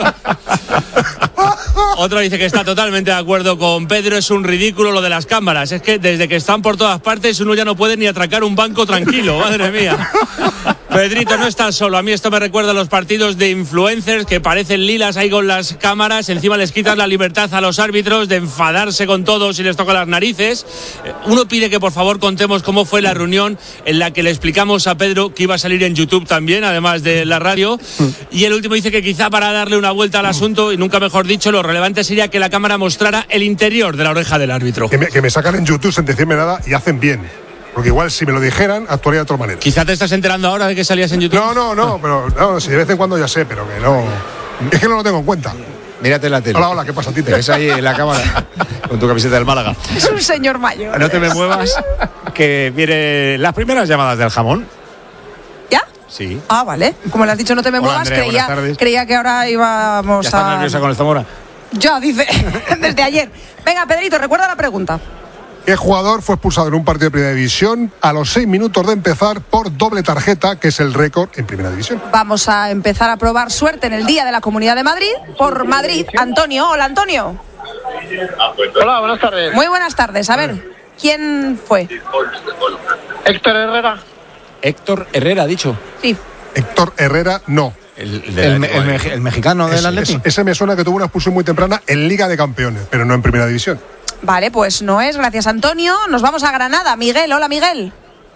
Otro dice que está totalmente de acuerdo con Pedro, es un ridículo lo de las cámaras. Es que desde que están por todas partes uno ya no puede ni atracar un banco tranquilo, madre mía. Pedrito, no estás solo. A mí esto me recuerda a los partidos de influencers que parecen lilas ahí con las cámaras. Encima les quitan la libertad a los árbitros de enfadarse con todos y les toca las narices. Uno pide que por favor contemos cómo fue la reunión en la que le explicamos a Pedro que iba a salir en YouTube también, además de la radio. Y el último dice que quizá para darle una vuelta al asunto, y nunca mejor dicho, lo relevante sería que la cámara mostrara el interior de la oreja del árbitro. Que me sacan en YouTube sin decirme nada y hacen bien. Porque igual si me lo dijeran, actuaría de otra manera. Quizá te estás enterando ahora de que salías en YouTube. No, pero no, si de vez en cuando ya sé, pero que no. Es que no lo tengo en cuenta. Mírate la tele. Hola, ¿qué pasa, Tite? Te ves ahí en la cámara con tu camiseta del Málaga. Es un señor mayor. No te me muevas, que vienen las primeras llamadas del jamón. ¿Ya? Sí. Ah, vale. Como le has dicho, no te me muevas, Andrea, creía que ahora íbamos ¿Ya estás nerviosa con el Zamora? Ya, dice, desde ayer. Venga, Pedrito, recuerda la pregunta. ¿Qué jugador fue expulsado en un partido de Primera División a los 6 minutos de empezar por doble tarjeta, que es el récord en Primera División? Vamos a empezar a probar suerte en el Día de la Comunidad de Madrid. Por Madrid, Antonio. Hola, Antonio. Hola, buenas tardes. Muy buenas tardes. A ver, ¿quién fue? Héctor Herrera. Héctor Herrera, ha dicho. Sí. Héctor Herrera, no. El mexicano del Atlético. Ese me suena que tuvo una expulsión muy temprana en Liga de Campeones, pero no en Primera División. Vale, pues no es. Gracias, Antonio. Nos vamos a Granada. Miguel, hola, Miguel.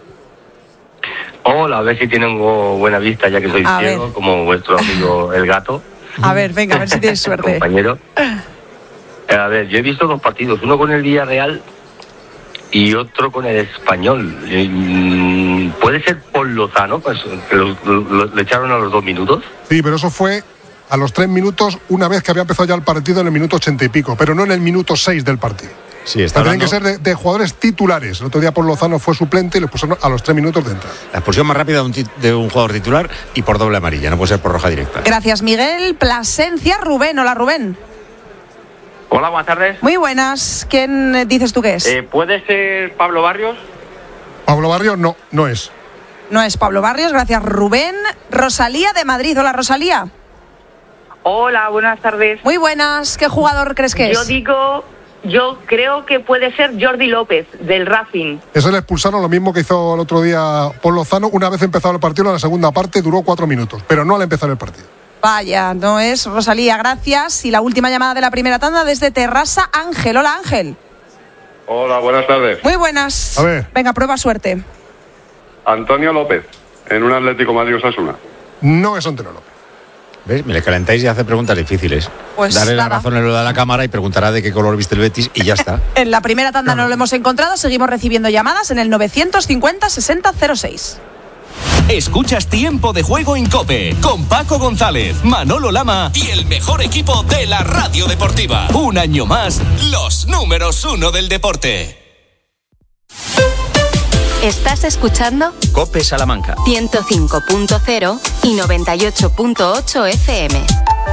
Hola, a ver si tienen buena vista, ya que soy ciego, como vuestro amigo el gato. A ver, venga, a ver si tienes suerte. Compañero. A ver, yo he visto dos partidos, uno con el Villarreal y otro con el Español. ¿Puede ser Paul Lozano, pues, que lo echaron a los 2 minutos? Sí, pero eso fue a los 3 minutos, una vez que había empezado ya el partido en el minuto 80 y pico, pero no en el minuto 6 del partido. Sí, está tienen que ser de jugadores titulares. El otro día Paul Lozano fue suplente y le pusieron a los 3 minutos de entrada. La expulsión más rápida de un jugador titular y por doble amarilla, no puede ser por roja directa. Gracias, Miguel. Plasencia, Rubén. Hola, Rubén. Hola, buenas tardes. Muy buenas. ¿Quién dices tú que es? ¿Puede ser Pablo Barrios? Pablo Barrios no es. No es Pablo Barrios, gracias, Rubén. Rosalía de Madrid. Hola, Rosalía. Hola, buenas tardes. Muy buenas. ¿Qué jugador crees que es? Yo creo que puede ser Jordi López, del Racing. Ese le expulsaron lo mismo que hizo el otro día Paul Lozano. Una vez empezado el partido, en la segunda parte duró 4 minutos, pero no al empezar el partido. Vaya, no es. Rosalía, gracias. Y la última llamada de la primera tanda desde Terrassa, Ángel. Hola, Ángel. Hola, buenas tardes. Muy buenas. A ver. Venga, prueba suerte. Antonio López, en un Atlético Madrid-Osasuna. No es Antonio López. ¿Ves? Me le calentáis y hace preguntas difíciles. Pues darle nada. la razón en lo de la cámara y preguntará de qué color viste el Betis y ya está. En la primera tanda no lo hemos encontrado. Seguimos recibiendo llamadas en el 950-60-06. Escuchas Tiempo de Juego en COPE con Paco González, Manolo Lama y el mejor equipo de la radio deportiva. Un año más, los números 1 del deporte. Estás escuchando COPE Salamanca 105.0 y 98.8 FM.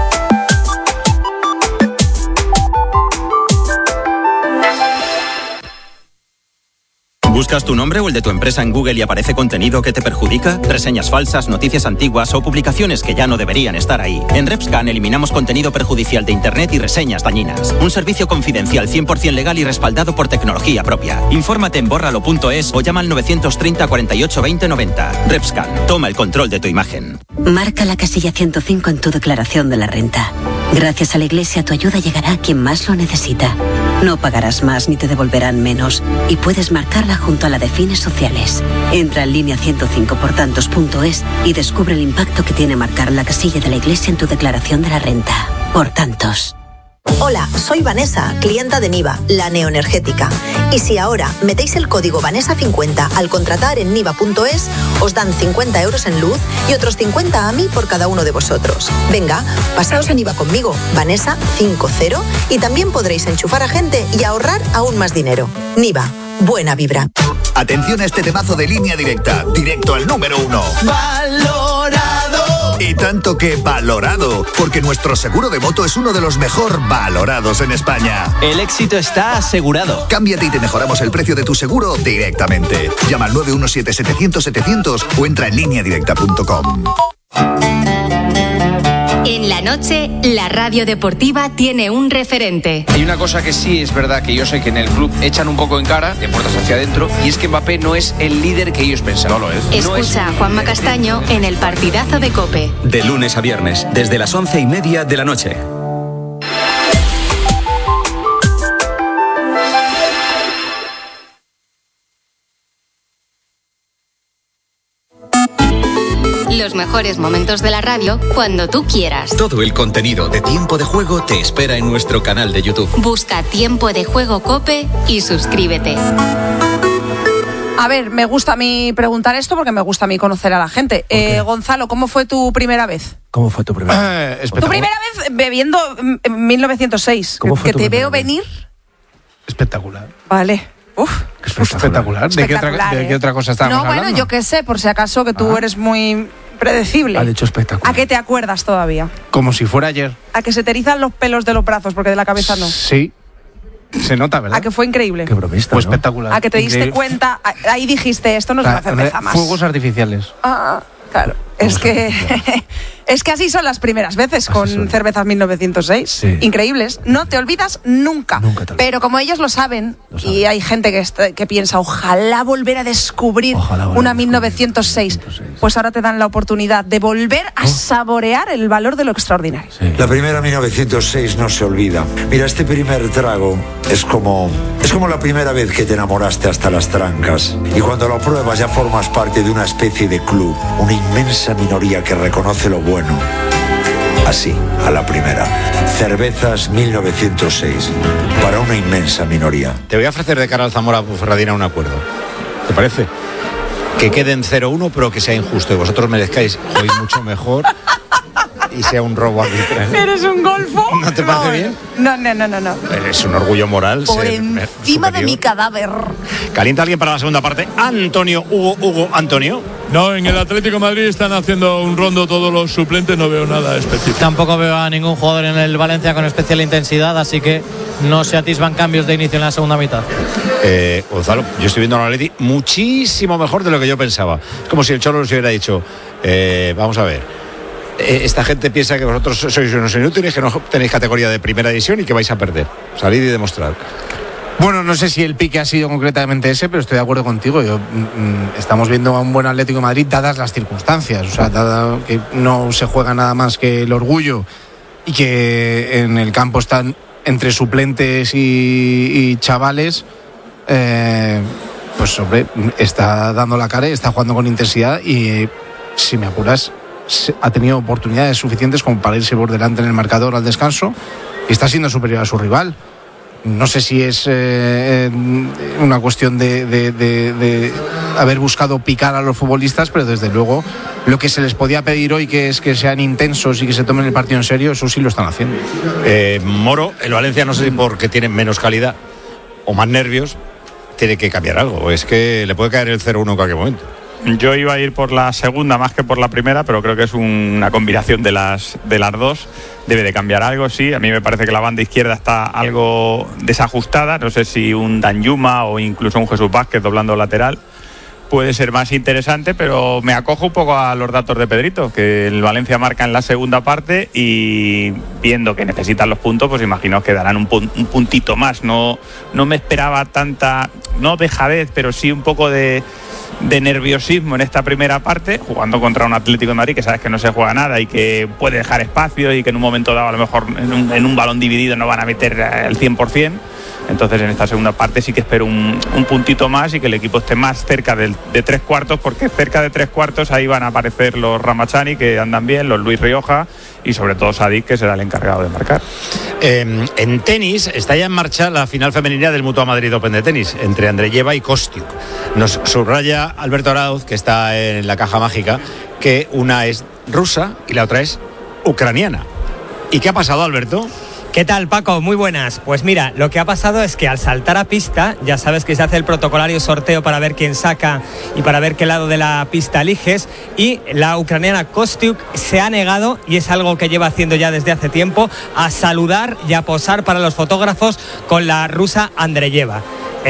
¿Buscas tu nombre o el de tu empresa en Google y aparece contenido que te perjudica? ¿Reseñas falsas, noticias antiguas o publicaciones que ya no deberían estar ahí? En RepScan eliminamos contenido perjudicial de Internet y reseñas dañinas. Un servicio confidencial 100% legal y respaldado por tecnología propia. Infórmate en bórralo.es o llama al 930 48 20 90. RepScan, toma el control de tu imagen. Marca la casilla 105 en tu declaración de la renta. Gracias a la Iglesia, tu ayuda llegará a quien más lo necesita. No pagarás más ni te devolverán menos. Y puedes marcarla junto a la de fines sociales. Entra en línea 105portantos.es y descubre el impacto que tiene marcar la casilla de la Iglesia en tu declaración de la renta. Por tantos. Hola, soy Vanessa, clienta de Niva, la neoenergética. Y si ahora metéis el código Vanessa50 al contratar en niva.es, os dan 50 euros en luz y otros 50 a mí por cada uno de vosotros. Venga, pasaos a Niva conmigo, Vanessa50, y también podréis enchufar a gente y ahorrar aún más dinero. Niva, buena vibra. Atención a este temazo de Línea Directa, directo al número 1. ¡Valorado! Y tanto que valorado, porque nuestro seguro de moto es uno de los mejor valorados en España. El éxito está asegurado. Cámbiate y te mejoramos el precio de tu seguro directamente. Llama al 917-700-700 o entra en lineadirecta.com. En la noche, la radio deportiva tiene un referente. Hay una cosa que sí es verdad, que yo sé que en el club echan un poco en cara, de puertas hacia adentro, y es que Mbappé no es el líder que ellos pensaban. No lo es. Escucha a Juanma Castaño en el partidazo de COPE. De lunes a viernes, desde las 11:30 de la noche. Los mejores momentos de la radio cuando tú quieras. Todo el contenido de Tiempo de Juego te espera en nuestro canal de YouTube. Busca Tiempo de Juego COPE y suscríbete. A ver, me gusta a mí preguntar esto porque me gusta a mí conocer a la gente. Gonzalo, ¿cómo fue tu primera vez? ¿Cómo fue tu primera vez? Tu primera vez bebiendo en 1906. ¿Cómo fue que te veo venir. Espectacular. Vale. Uf. Espectacular. ¿De qué otra cosa estábamos hablando? No, bueno, yo qué sé, por si acaso que tú eres muy predecible. Ha dicho espectacular. ¿A qué te acuerdas todavía? Como si fuera ayer. A que se te erizan los pelos de los brazos, porque de la cabeza no. Sí. Se nota, ¿verdad? A que fue increíble. Qué bromista, fue espectacular. A que te diste cuenta, ahí dijiste, esto no es una cerveza más. Fuegos artificiales. Claro. Es que así son las primeras veces con cervezas 1906. Sí. Increíbles. No te olvidas nunca. Pero como ellos lo saben, y hay gente que piensa, ojalá volver a descubrir una 1906, pues ahora te dan la oportunidad de volver a saborear el valor de lo extraordinario. Sí. La primera 1906 no se olvida. Mira, este primer trago es como la primera vez que te enamoraste hasta las trancas. Y cuando lo pruebas ya formas parte de una especie de club, una inmensa minoría que reconoce lo bueno. Así, a la primera. Cervezas 1906. Para una inmensa minoría. Te voy a ofrecer de cara al Zamora Ponferradina un acuerdo. ¿Te parece? Que quede en 0-1, pero que sea injusto. Y vosotros merezcáis hoy mucho mejor y sea un robo arbitral. ¿Eres un golfo? ¿No te parece bien? No. Es un orgullo moral. Por encima de mi cadáver. ¿Calienta alguien para la segunda parte? Antonio, Hugo, Antonio. No, en el Atlético de Madrid están haciendo un rondo todos los suplentes, no veo nada específico. Tampoco veo a ningún jugador en el Valencia con especial intensidad, así que no se atisban cambios de inicio en la segunda mitad. Gonzalo, yo estoy viendo al Atleti muchísimo mejor de lo que yo pensaba. Es como si el Cholo nos hubiera dicho, vamos a ver, esta gente piensa que vosotros sois unos inútiles, que no tenéis categoría de primera división y que vais a perder. Salid y demostrar. Bueno, no sé si el pique ha sido concretamente ese, pero estoy de acuerdo contigo. Estamos viendo a un buen Atlético de Madrid dadas las circunstancias. O sea, dado que no se juega nada más que el orgullo y que en el campo están entre suplentes y chavales, pues hombre, está dando la cara y está jugando con intensidad y, si me apuras, ha tenido oportunidades suficientes como para irse por delante en el marcador al descanso y está siendo superior a su rival. No sé si es una cuestión de haber buscado picar a los futbolistas, pero desde luego lo que se les podía pedir hoy, que es que sean intensos y que se tomen el partido en serio, eso sí lo están haciendo. Moro, el Valencia, no sé si porque tienen menos calidad o más nervios, tiene que cambiar algo. Es que le puede caer el 0-1 en cualquier momento. Yo iba a ir por la segunda más que por la primera, pero creo que es una combinación de las dos. Debe de cambiar algo, sí. A mí me parece que la banda izquierda está algo desajustada. No sé si un Danjuma o incluso un Jesús Vázquez doblando lateral puede ser más interesante, pero me acojo un poco a los datos de Pedrito, que el Valencia marca en la segunda parte y viendo que necesitan los puntos, pues imagino que darán un puntito más. No me esperaba tanta, no dejadez, pero sí un poco de nerviosismo en esta primera parte, jugando contra un Atlético de Madrid que sabes que no se juega nada y que puede dejar espacio y que en un momento dado a lo mejor en un balón dividido no van a meter el 100%. Entonces en esta segunda parte sí que espero un puntito más y que el equipo esté más cerca de 3/4, porque cerca de 3/4 ahí van a aparecer los Ramachani, que andan bien, los Luis Rioja y sobre todo Sadik, que será el encargado de marcar. En tenis está ya en marcha la final femenina del Mutua Madrid Open de tenis entre Andreyeva y Kostyuk. Nos subraya Alberto Arauz, que está en la caja mágica, que una es rusa y la otra es ucraniana. ¿Y qué ha pasado, Alberto? ¿Qué tal, Paco? Muy buenas. Pues mira, lo que ha pasado es que al saltar a pista, ya sabes que se hace el protocolario sorteo para ver quién saca y para ver qué lado de la pista eliges, y la ucraniana Kostyuk se ha negado, y es algo que lleva haciendo ya desde hace tiempo, a saludar y a posar para los fotógrafos con la rusa Andreyeva.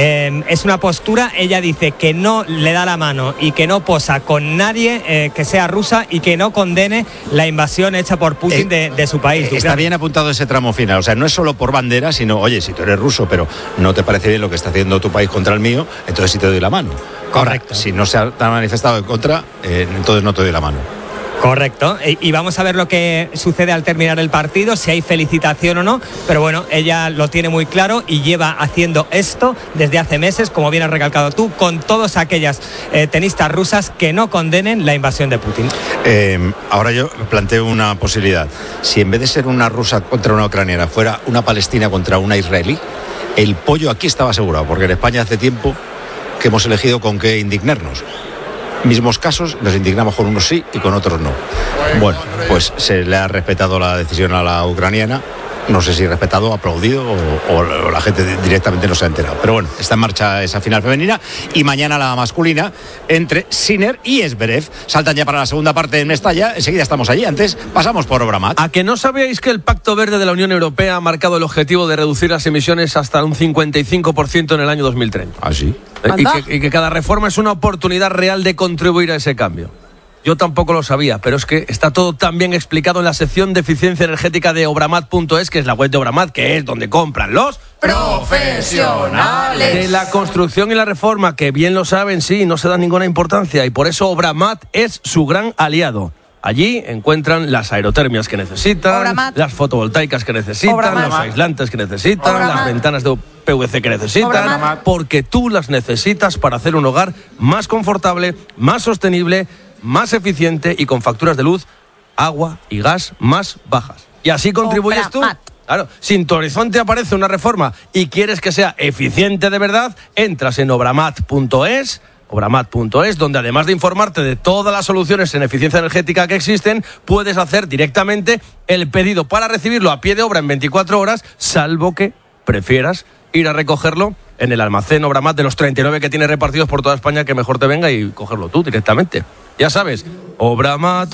Es una postura, ella dice que no le da la mano y que no posa con nadie que sea rusa y que no condene la invasión hecha por Putin de su país. Está bien apuntado ese tramo final, o sea, no es solo por bandera, sino, oye, si tú eres ruso, pero no te parece bien lo que está haciendo tu país contra el mío, entonces sí te doy la mano. Correcto. Ahora, si no se ha manifestado en contra, entonces no te doy la mano. Correcto, y vamos a ver lo que sucede al terminar el partido, si hay felicitación o no, pero bueno, ella lo tiene muy claro y lleva haciendo esto desde hace meses, como bien has recalcado tú, con todas aquellas tenistas rusas que no condenen la invasión de Putin. Ahora yo planteo una posibilidad. Si en vez de ser una rusa contra una ucraniana fuera una palestina contra una israelí, el pollo aquí estaba asegurado, porque en España hace tiempo que hemos elegido con qué indignarnos. Mismos casos, nos indignamos con unos sí y con otros no. Bueno, pues se le ha respetado la decisión a la ucraniana. No sé si respetado, aplaudido o la gente directamente no se ha enterado. Pero bueno, está en marcha esa final femenina y mañana la masculina entre Sinner y Zverev. Saltan ya para la segunda parte en Mestalla. Enseguida estamos allí. Antes pasamos por Obramat. ¿A que no sabíais que el Pacto Verde de la Unión Europea ha marcado el objetivo de reducir las emisiones hasta un 55% en el año 2030? ¿Ah, sí? Y que cada reforma es una oportunidad real de contribuir a ese cambio. Yo tampoco lo sabía, pero es que está todo tan bien explicado en la sección de eficiencia energética de Obramat.es, que es la web de Obramat, que es donde compran los profesionales de la construcción y la reforma, que bien lo saben, sí, no se dan ninguna importancia, y por eso Obramat es su gran aliado. Allí encuentran las aerotermias que necesitan, Obramat, las fotovoltaicas que necesitan, Obramat, los aislantes que necesitan, Obramat, las ventanas de PVC que necesitan, Obramat, porque tú las necesitas para hacer un hogar más confortable, más sostenible, más eficiente y con facturas de luz, agua y gas más bajas. Y así contribuyes tú. Claro, si en tu horizonte aparece una reforma y quieres que sea eficiente de verdad, entras en obramat.es, donde además de informarte de todas las soluciones en eficiencia energética que existen, puedes hacer directamente el pedido para recibirlo a pie de obra en 24 horas, salvo que prefieras ir a recogerlo en el almacén Obramat de los 39 que tiene repartidos por toda España, que mejor te venga y cogerlo tú directamente. Ya sabes, Obramat,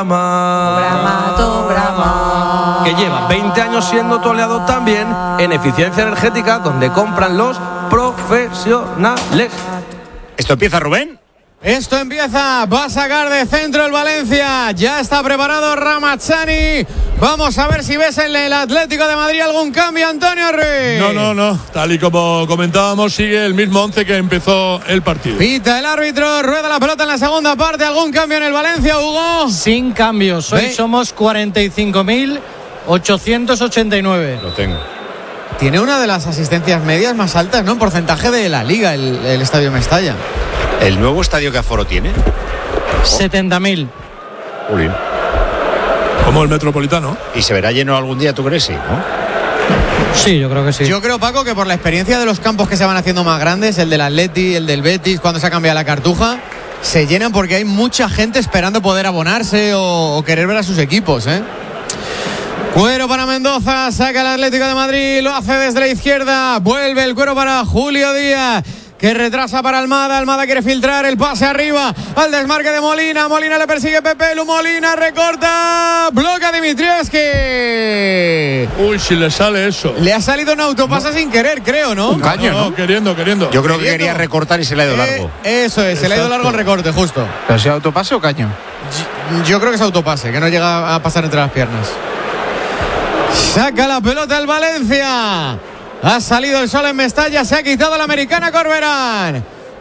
que lleva 20 años siendo tu aliado también en eficiencia energética, donde compran los profesionales. ¿Esto empieza, Rubén? Esto empieza, va a sacar de centro el Valencia, ya está preparado Ramachani. Vamos a ver si ves en el Atlético de Madrid algún cambio, Antonio Ruiz. No, tal y como comentábamos, sigue el mismo 11 que empezó el partido. Pita el árbitro, rueda la pelota en la segunda parte. ¿Algún cambio en el Valencia, Hugo? Sin cambios, hoy somos 45.889. Lo tengo. Tiene una de las asistencias medias más altas, ¿no? En porcentaje de la Liga, el Estadio Mestalla. ¿El nuevo estadio que aforo tiene? 70.000. Ulín. Como el Metropolitano. ¿Y se verá lleno algún día, tú crees? Sí, ¿no? Sí, yo creo que sí. Yo creo, Paco, que por la experiencia de los campos que se van haciendo más grandes, el del Atleti, el del Betis, cuando se ha cambiado la Cartuja, se llenan porque hay mucha gente esperando poder abonarse o querer ver a sus equipos, ¿eh? Cuero para Mendoza, saca el Atlético de Madrid, lo hace desde la izquierda, vuelve el cuero para Julio Díaz, que retrasa para Almada quiere filtrar el pase arriba al desmarque de Molina le persigue Pepelu, Molina recorta, bloca Dimitrievski. Uy, si le sale eso. Le ha salido un autopase sin querer, creo, ¿no? Un caño, ¿no? Queriendo. Yo creo que quería recortar y se le ha ido largo. Eso es, se le ha ido largo el recorte, justo. ¿Pero es autopase o caño? Yo creo que es autopase, que no llega a pasar entre las piernas. Saca la pelota el Valencia. Ha salido el sol en Mestalla, se ha quitado la americana Corberán.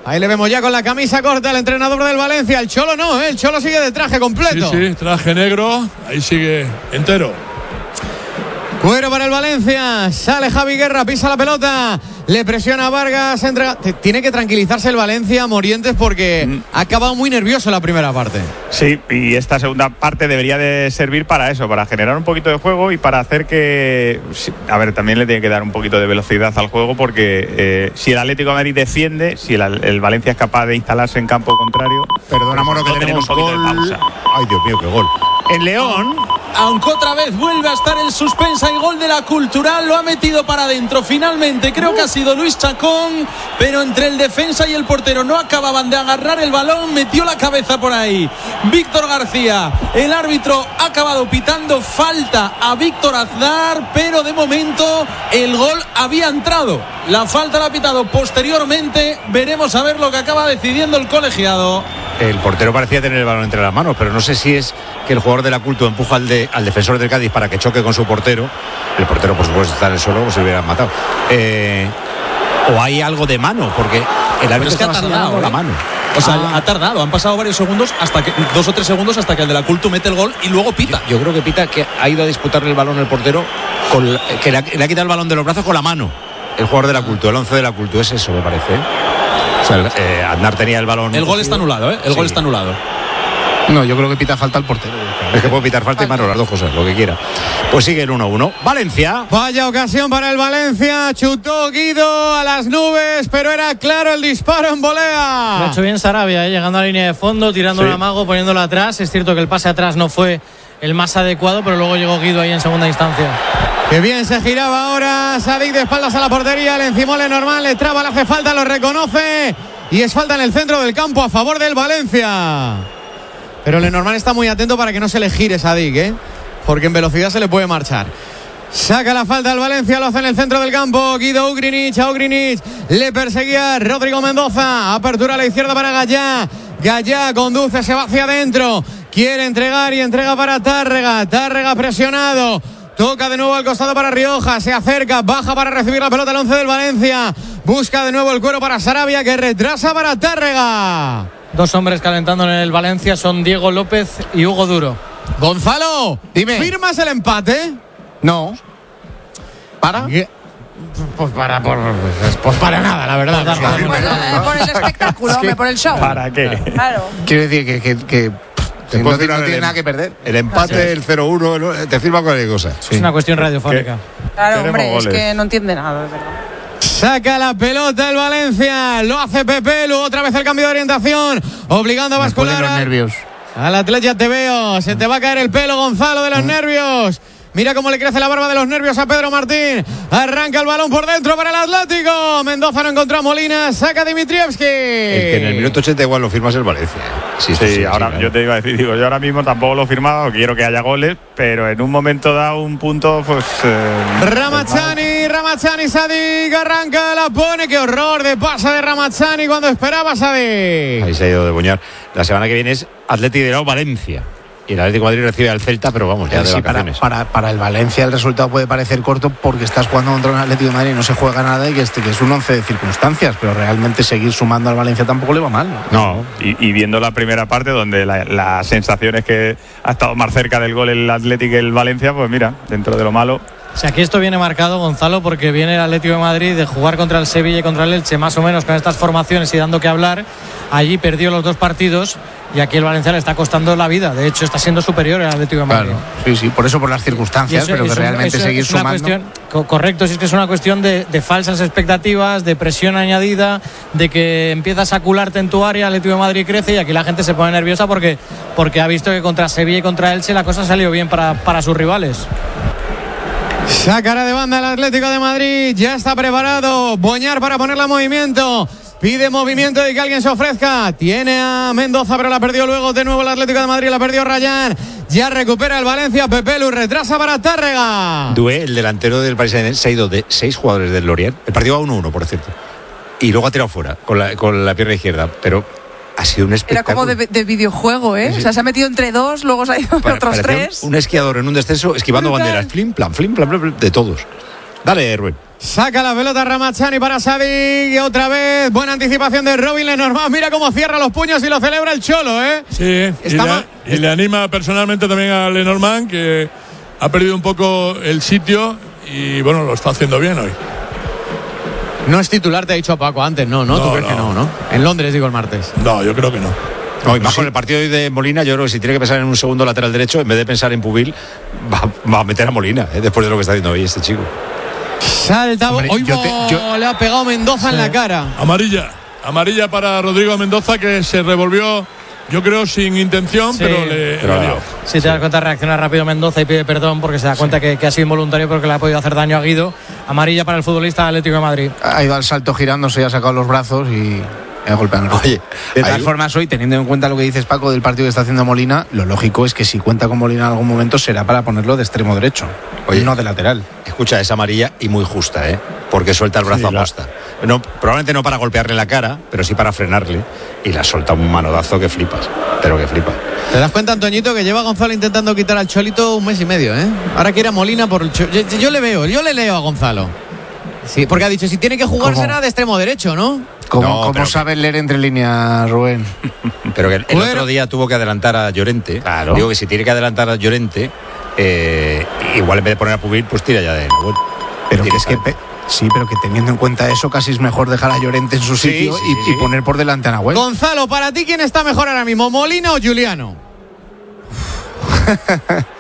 Ahí le vemos ya con la camisa corta al entrenador del Valencia. El Cholo no, el Cholo sigue de traje completo. Sí, traje negro. Ahí sigue entero. Cuero para el Valencia. Sale Javi Guerra, pisa la pelota. Le presiona a Vargas. Tiene que tranquilizarse el Valencia, Morientes, porque ha acabado muy nervioso la primera parte. Sí, y esta segunda parte debería de servir para eso, para generar un poquito de juego y para hacer que... A ver, también le tiene que dar un poquito de velocidad al juego, porque si el Atlético de Madrid defiende, si el Valencia es capaz de instalarse en campo contrario... Perdona, Mono, que tenemos gol. Ay, Dios mío, qué gol. En León. Aunque otra vez vuelve a estar el suspensa y gol de la Cultural, lo ha metido para adentro finalmente, creo que ha sido Luis Chacón, pero entre el defensa y el portero no acababan de agarrar el balón, metió la cabeza por ahí Víctor García. El árbitro ha acabado pitando falta a Víctor Aznar, pero de momento el gol había entrado, la falta la ha pitado posteriormente. Veremos a ver lo que acaba decidiendo el colegiado. El portero parecía tener el balón entre las manos, pero no sé si es que el jugador de la Culto empuja al defensor del Cádiz para que choque con su portero. El portero, por supuesto, está en el suelo, o se hubieran matado. O hay algo de mano, porque el árbitro es que ha tardado la mano. O sea, ha tardado, han pasado varios segundos, 2 o 3 segundos hasta que el de la Culto mete el gol y luego pita. Yo creo que pita que ha ido a disputarle el balón el portero, que le ha quitado el balón de los brazos con la mano. El jugador de la Culto, el 11 de la Culto, es eso, me parece. O sea, Aznar tenía el balón. El gol está anulado, ¿eh? El gol está anulado. No, yo creo que pita falta al portero. Es que puede pitar falta y mano, las dos cosas, lo que quiera. Pues sigue el 1-1. Valencia. Vaya ocasión para el Valencia. Chutó Guido a las nubes, pero era claro el disparo en volea. Lo ha hecho bien Sarabia, llegando a la línea de fondo, tirando un amago, poniéndolo atrás. Es cierto que el pase atrás no fue el más adecuado, pero luego llegó Guido ahí en segunda instancia. Qué bien se giraba ahora Sadik de espaldas a la portería. Le encimó le normal, le traba, le hace falta, lo reconoce. Y es falta en el centro del campo a favor del Valencia. Pero Lenormand está muy atento para que no se le gire Sadik, porque en velocidad se le puede marchar. Saca la falta al Valencia, lo hace en el centro del campo. Guido Ugrinic, a Ugrinic le perseguía Rodrigo Mendoza. Apertura a la izquierda para Gallá. Gallá conduce, se va hacia adentro. Quiere entregar y entrega para Tárrega. Tárrega presionado. Toca de nuevo al costado para Rioja. Se acerca, baja para recibir la pelota el 11 del Valencia. Busca de nuevo el cuero para Sarabia, que retrasa para Tárrega. Dos hombres calentando en el Valencia son Diego López y Hugo Duro. Gonzalo, dime. ¿Firmas el empate? No. ¿Para? Pues para nada, la verdad. Por el espectáculo, hombre, por el show. ¿Para qué? Claro. Quiero decir que no tiene nada que perder. El empate, el 0-1, te firma cualquier cosa. Es una cuestión radiofónica. Claro, hombre, es que no entiende nada, de verdad. Saca la pelota el Valencia, lo hace Pepe, luego otra vez el cambio de orientación, obligando a bascular los nervios. Al Atleti. Te veo, se te va a caer el pelo, Gonzalo, de los nervios. Mira cómo le crece la barba de los nervios a Pedro Martín. Arranca el balón por dentro para el Atlético. Mendoza no encontró a Molina, saca Dimitrievski. El que en el minuto 80 igual lo firmas el Valencia. Sí, ahora yo te iba a decir, yo ahora mismo tampoco lo he firmado, quiero que haya goles, pero en un momento dado un punto, pues... Ramazani, Sadik, arranca, la pone, qué horror de pase de Ramazani cuando esperaba Sadik. Ahí se ha ido de Boñar. La semana que viene es Atleti de Valencia. Y el Atlético de Madrid recibe al Celta, pero vamos, ya de vacaciones. Para el Valencia el resultado puede parecer corto porque estás jugando contra un Atlético de Madrid y no se juega nada y que es un 11 de circunstancias, pero realmente seguir sumando al Valencia tampoco le va mal. No, y viendo la primera parte donde la sensación es que ha estado más cerca del gol el Atlético que el Valencia, pues mira, dentro de lo malo... O sea, aquí esto viene marcado, Gonzalo, porque viene el Atlético de Madrid de jugar contra el Sevilla y contra el Elche, más o menos con estas formaciones y dando que hablar. Allí perdió los dos partidos y aquí el Valencia le está costando la vida. De hecho, está siendo superior al Atlético de Madrid. Claro. Sí, por eso, por las circunstancias, pero que realmente seguir sumando. Correcto, si es que es una cuestión de falsas expectativas, de presión añadida, de que empiezas a cularte en tu área, el Atlético de Madrid crece y aquí la gente se pone nerviosa porque ha visto que contra Sevilla y contra Elche la cosa salió bien para sus rivales. Sacará de banda el Atlético de Madrid, ya está preparado Boñar para ponerla en movimiento. Pide movimiento y que alguien se ofrezca. Tiene a Mendoza, pero la perdió luego de nuevo el Atlético de Madrid. La perdió Rayán. Ya recupera el Valencia. Pepe Lu retrasa para Tárrega. Doué, el delantero del Paris Saint-Germain, se ha ido de 6 jugadores del Lorient. El partido va 1-1, por cierto. Y luego ha tirado fuera con la pierna izquierda. Pero ha sido un espectáculo. Era como de videojuego, ¿eh? Sí. O sea, se ha metido entre dos, luego se ha ido otros tres. Un esquiador en un descenso esquivando banderas. Flim, plan, de todos. Dale, Rubén. Saca la pelota Ramazani para Sadik y otra vez buena anticipación de Robin Lenormand. Mira cómo cierra los puños y lo celebra el Cholo, ¿eh? Sí, y le anima personalmente también a Lenormand, que ha perdido un poco el sitio y bueno, lo está haciendo bien hoy. No es titular, te ha dicho Paco antes, ¿no? ¿Tú crees que no? En Londres, digo, el martes. No, yo creo que no. No, y más con el partido hoy de Molina, yo creo que si tiene que pensar en un segundo lateral derecho, en vez de pensar en Pubil, va a meter a Molina, después de lo que está haciendo hoy este chico. Salta, hoy le ha pegado Mendoza en la cara. Amarilla para Rodrigo Mendoza, que se revolvió, yo creo, sin intención, pero le dio. Si te das cuenta, reacciona rápido Mendoza y pide perdón porque se da cuenta que ha sido involuntario porque le ha podido hacer daño a Guido. Amarilla para el futbolista Atlético de Madrid. Ha ido al salto girándose y ha sacado los brazos y golpeando. Oye, de todas formas, hoy, teniendo en cuenta lo que dices, Paco, del partido que está haciendo Molina, lo lógico es que si cuenta con Molina en algún momento será para ponerlo de extremo derecho, no de lateral. Escucha, es amarilla y muy justa, porque suelta el brazo a posta. No, probablemente no para golpearle la cara, pero sí para frenarle, y la suelta un manodazo que flipas, pero que flipa. ¿Te das cuenta, Antoñito, que lleva a Gonzalo intentando quitar al Cholito un mes y medio, Ahora quiere a Molina por el yo le leo a Gonzalo. Sí, porque ha dicho, si tiene que jugar será de extremo derecho, ¿no? ¿Cómo sabes leer entre líneas, Rubén? Pero que el otro día tuvo que adelantar a Llorente. Claro. Digo que si tiene que adelantar a Llorente, igual en vez de poner a Pubil, pues tira ya de bueno. Pero que es que pero que teniendo en cuenta eso, casi es mejor dejar a Llorente en su sitio y poner por delante a Nahuel. Gonzalo, para ti, ¿quién está mejor ahora mismo, Molina o Juliano?